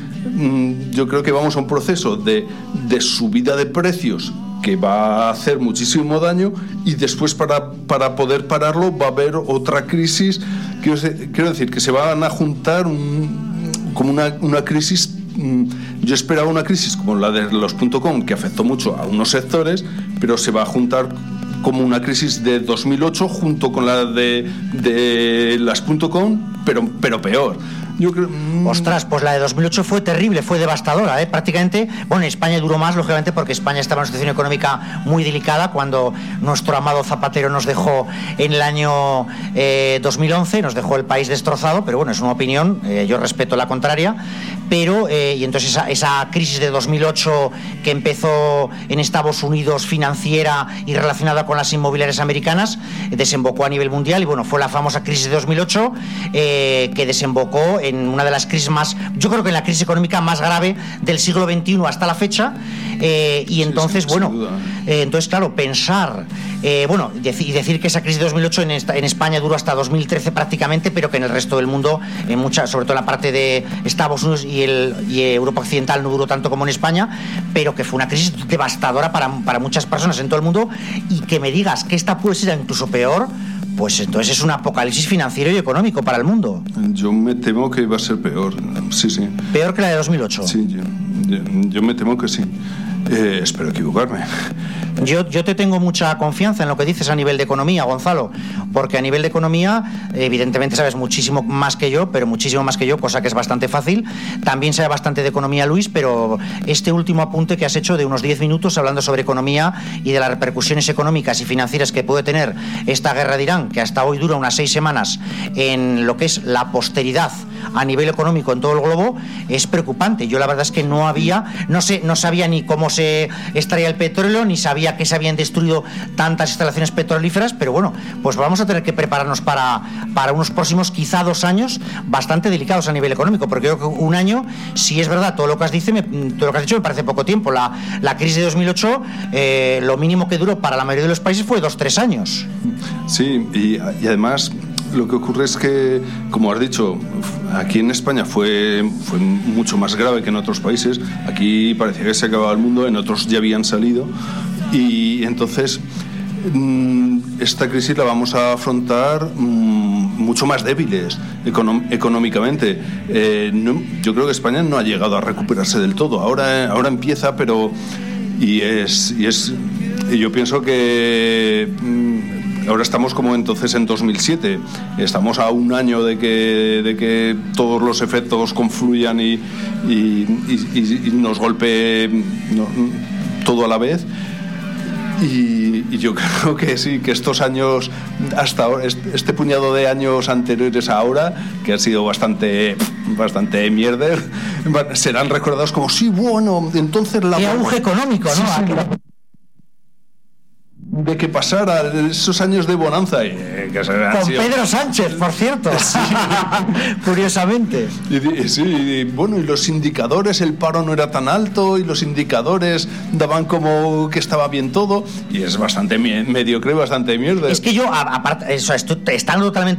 B: yo creo que vamos a un proceso de, de subida de precios que va a hacer muchísimo daño y después para, para poder pararlo va a haber otra crisis. Quiero, quiero decir que se van a juntar un, como una, una crisis. Yo esperaba una crisis como la de los .com que afectó mucho a unos sectores, pero se va a juntar como una crisis de dos mil ocho junto con la de, de las .com, pero, pero peor. Yo creo, mmm...
A: Ostras, pues la de dos mil ocho fue terrible, fue devastadora, ¿eh? Prácticamente, bueno, en España duró más, lógicamente, porque España estaba en una situación económica muy delicada cuando nuestro amado Zapatero nos dejó en el año eh, dos mil once, nos dejó el país destrozado, pero bueno, es una opinión, eh, yo respeto la contraria, pero, eh, y entonces esa, esa crisis de dos mil ocho que empezó en Estados Unidos financiera y relacionada con las inmobiliarias americanas, eh, desembocó a nivel mundial y bueno, fue la famosa crisis de dos mil ocho eh, que desembocó en una de las crisis más, yo creo que en la crisis económica más grave del siglo veintiuno hasta la fecha, eh, y entonces, sí, sí, bueno, eh, entonces, claro, pensar, eh, bueno, y dec- decir que esa crisis de dos mil ocho en, esta, en España duró hasta dos mil trece prácticamente, pero que en el resto del mundo, en mucha, sobre todo en la parte de Estados Unidos y, el, y Europa Occidental no duró tanto como en España, pero que fue una crisis devastadora para, para muchas personas en todo el mundo, y que me digas que esta puede ser incluso peor, pues entonces es un apocalipsis financiero y económico para el mundo.
B: Yo me temo que va a ser peor, sí, sí.
A: ¿Peor que la de dos mil ocho?
B: Sí, yo, yo, yo me temo que sí. Eh, espero equivocarme.
A: Yo, yo te tengo mucha confianza en lo que dices a nivel de economía, Gonzalo, porque a nivel de economía, evidentemente sabes muchísimo más que yo, pero muchísimo más que yo, cosa que es bastante fácil. También sabe bastante de economía Luis, pero este último apunte que has hecho de unos diez minutos hablando sobre economía y de las repercusiones económicas y financieras que puede tener esta guerra de Irán, que hasta hoy dura unas seis semanas, en lo que es la posteridad a nivel económico en todo el globo, es preocupante. Yo la verdad es que no había, no sé, no sabía ni cómo se extraía el petróleo, ni sabía sabía que se habían destruido tantas instalaciones petrolíferas, pero bueno, pues vamos a tener que prepararnos para, para unos próximos quizá dos años bastante delicados a nivel económico, porque creo que un año, si es verdad todo lo que has, dice, me, todo lo que has dicho me parece poco tiempo. La, la crisis de dos mil ocho, eh, lo mínimo que duró para la mayoría de los países fue dos, tres años.
B: Sí, y, y además lo que ocurre es que, como has dicho, aquí en España fue, fue mucho más grave que en otros países. Aquí parecía que se acababa el mundo, en otros ya habían salido, y entonces esta crisis la vamos a afrontar mucho más débiles econom- económicamente. Eh, no, yo creo que España no ha llegado a recuperarse del todo. Ahora, ahora empieza, pero y es, y es y yo pienso que mm, ahora estamos como entonces en dos mil siete. Estamos a un año de que, de que todos los efectos confluyan y, y, y, y nos golpee no, todo a la vez. Y, y yo creo que sí, que estos años, hasta ahora, este puñado de años anteriores a ahora, que han sido bastante, bastante mierder, serán recordados como, sí, bueno, entonces la...
A: Qué auge económico, ¿no?
B: Sí, sí, de que pasara esos años de bonanza. Eh, que
A: Con
B: sido...
A: Pedro Sánchez, por cierto. Sí. Curiosamente.
B: Y, sí, y, bueno, y los indicadores, el paro no era tan alto, y los indicadores daban como que estaba bien todo, y es bastante mediocre, bastante mierda.
A: Es que yo, aparte, eso, estoy, estando totalmente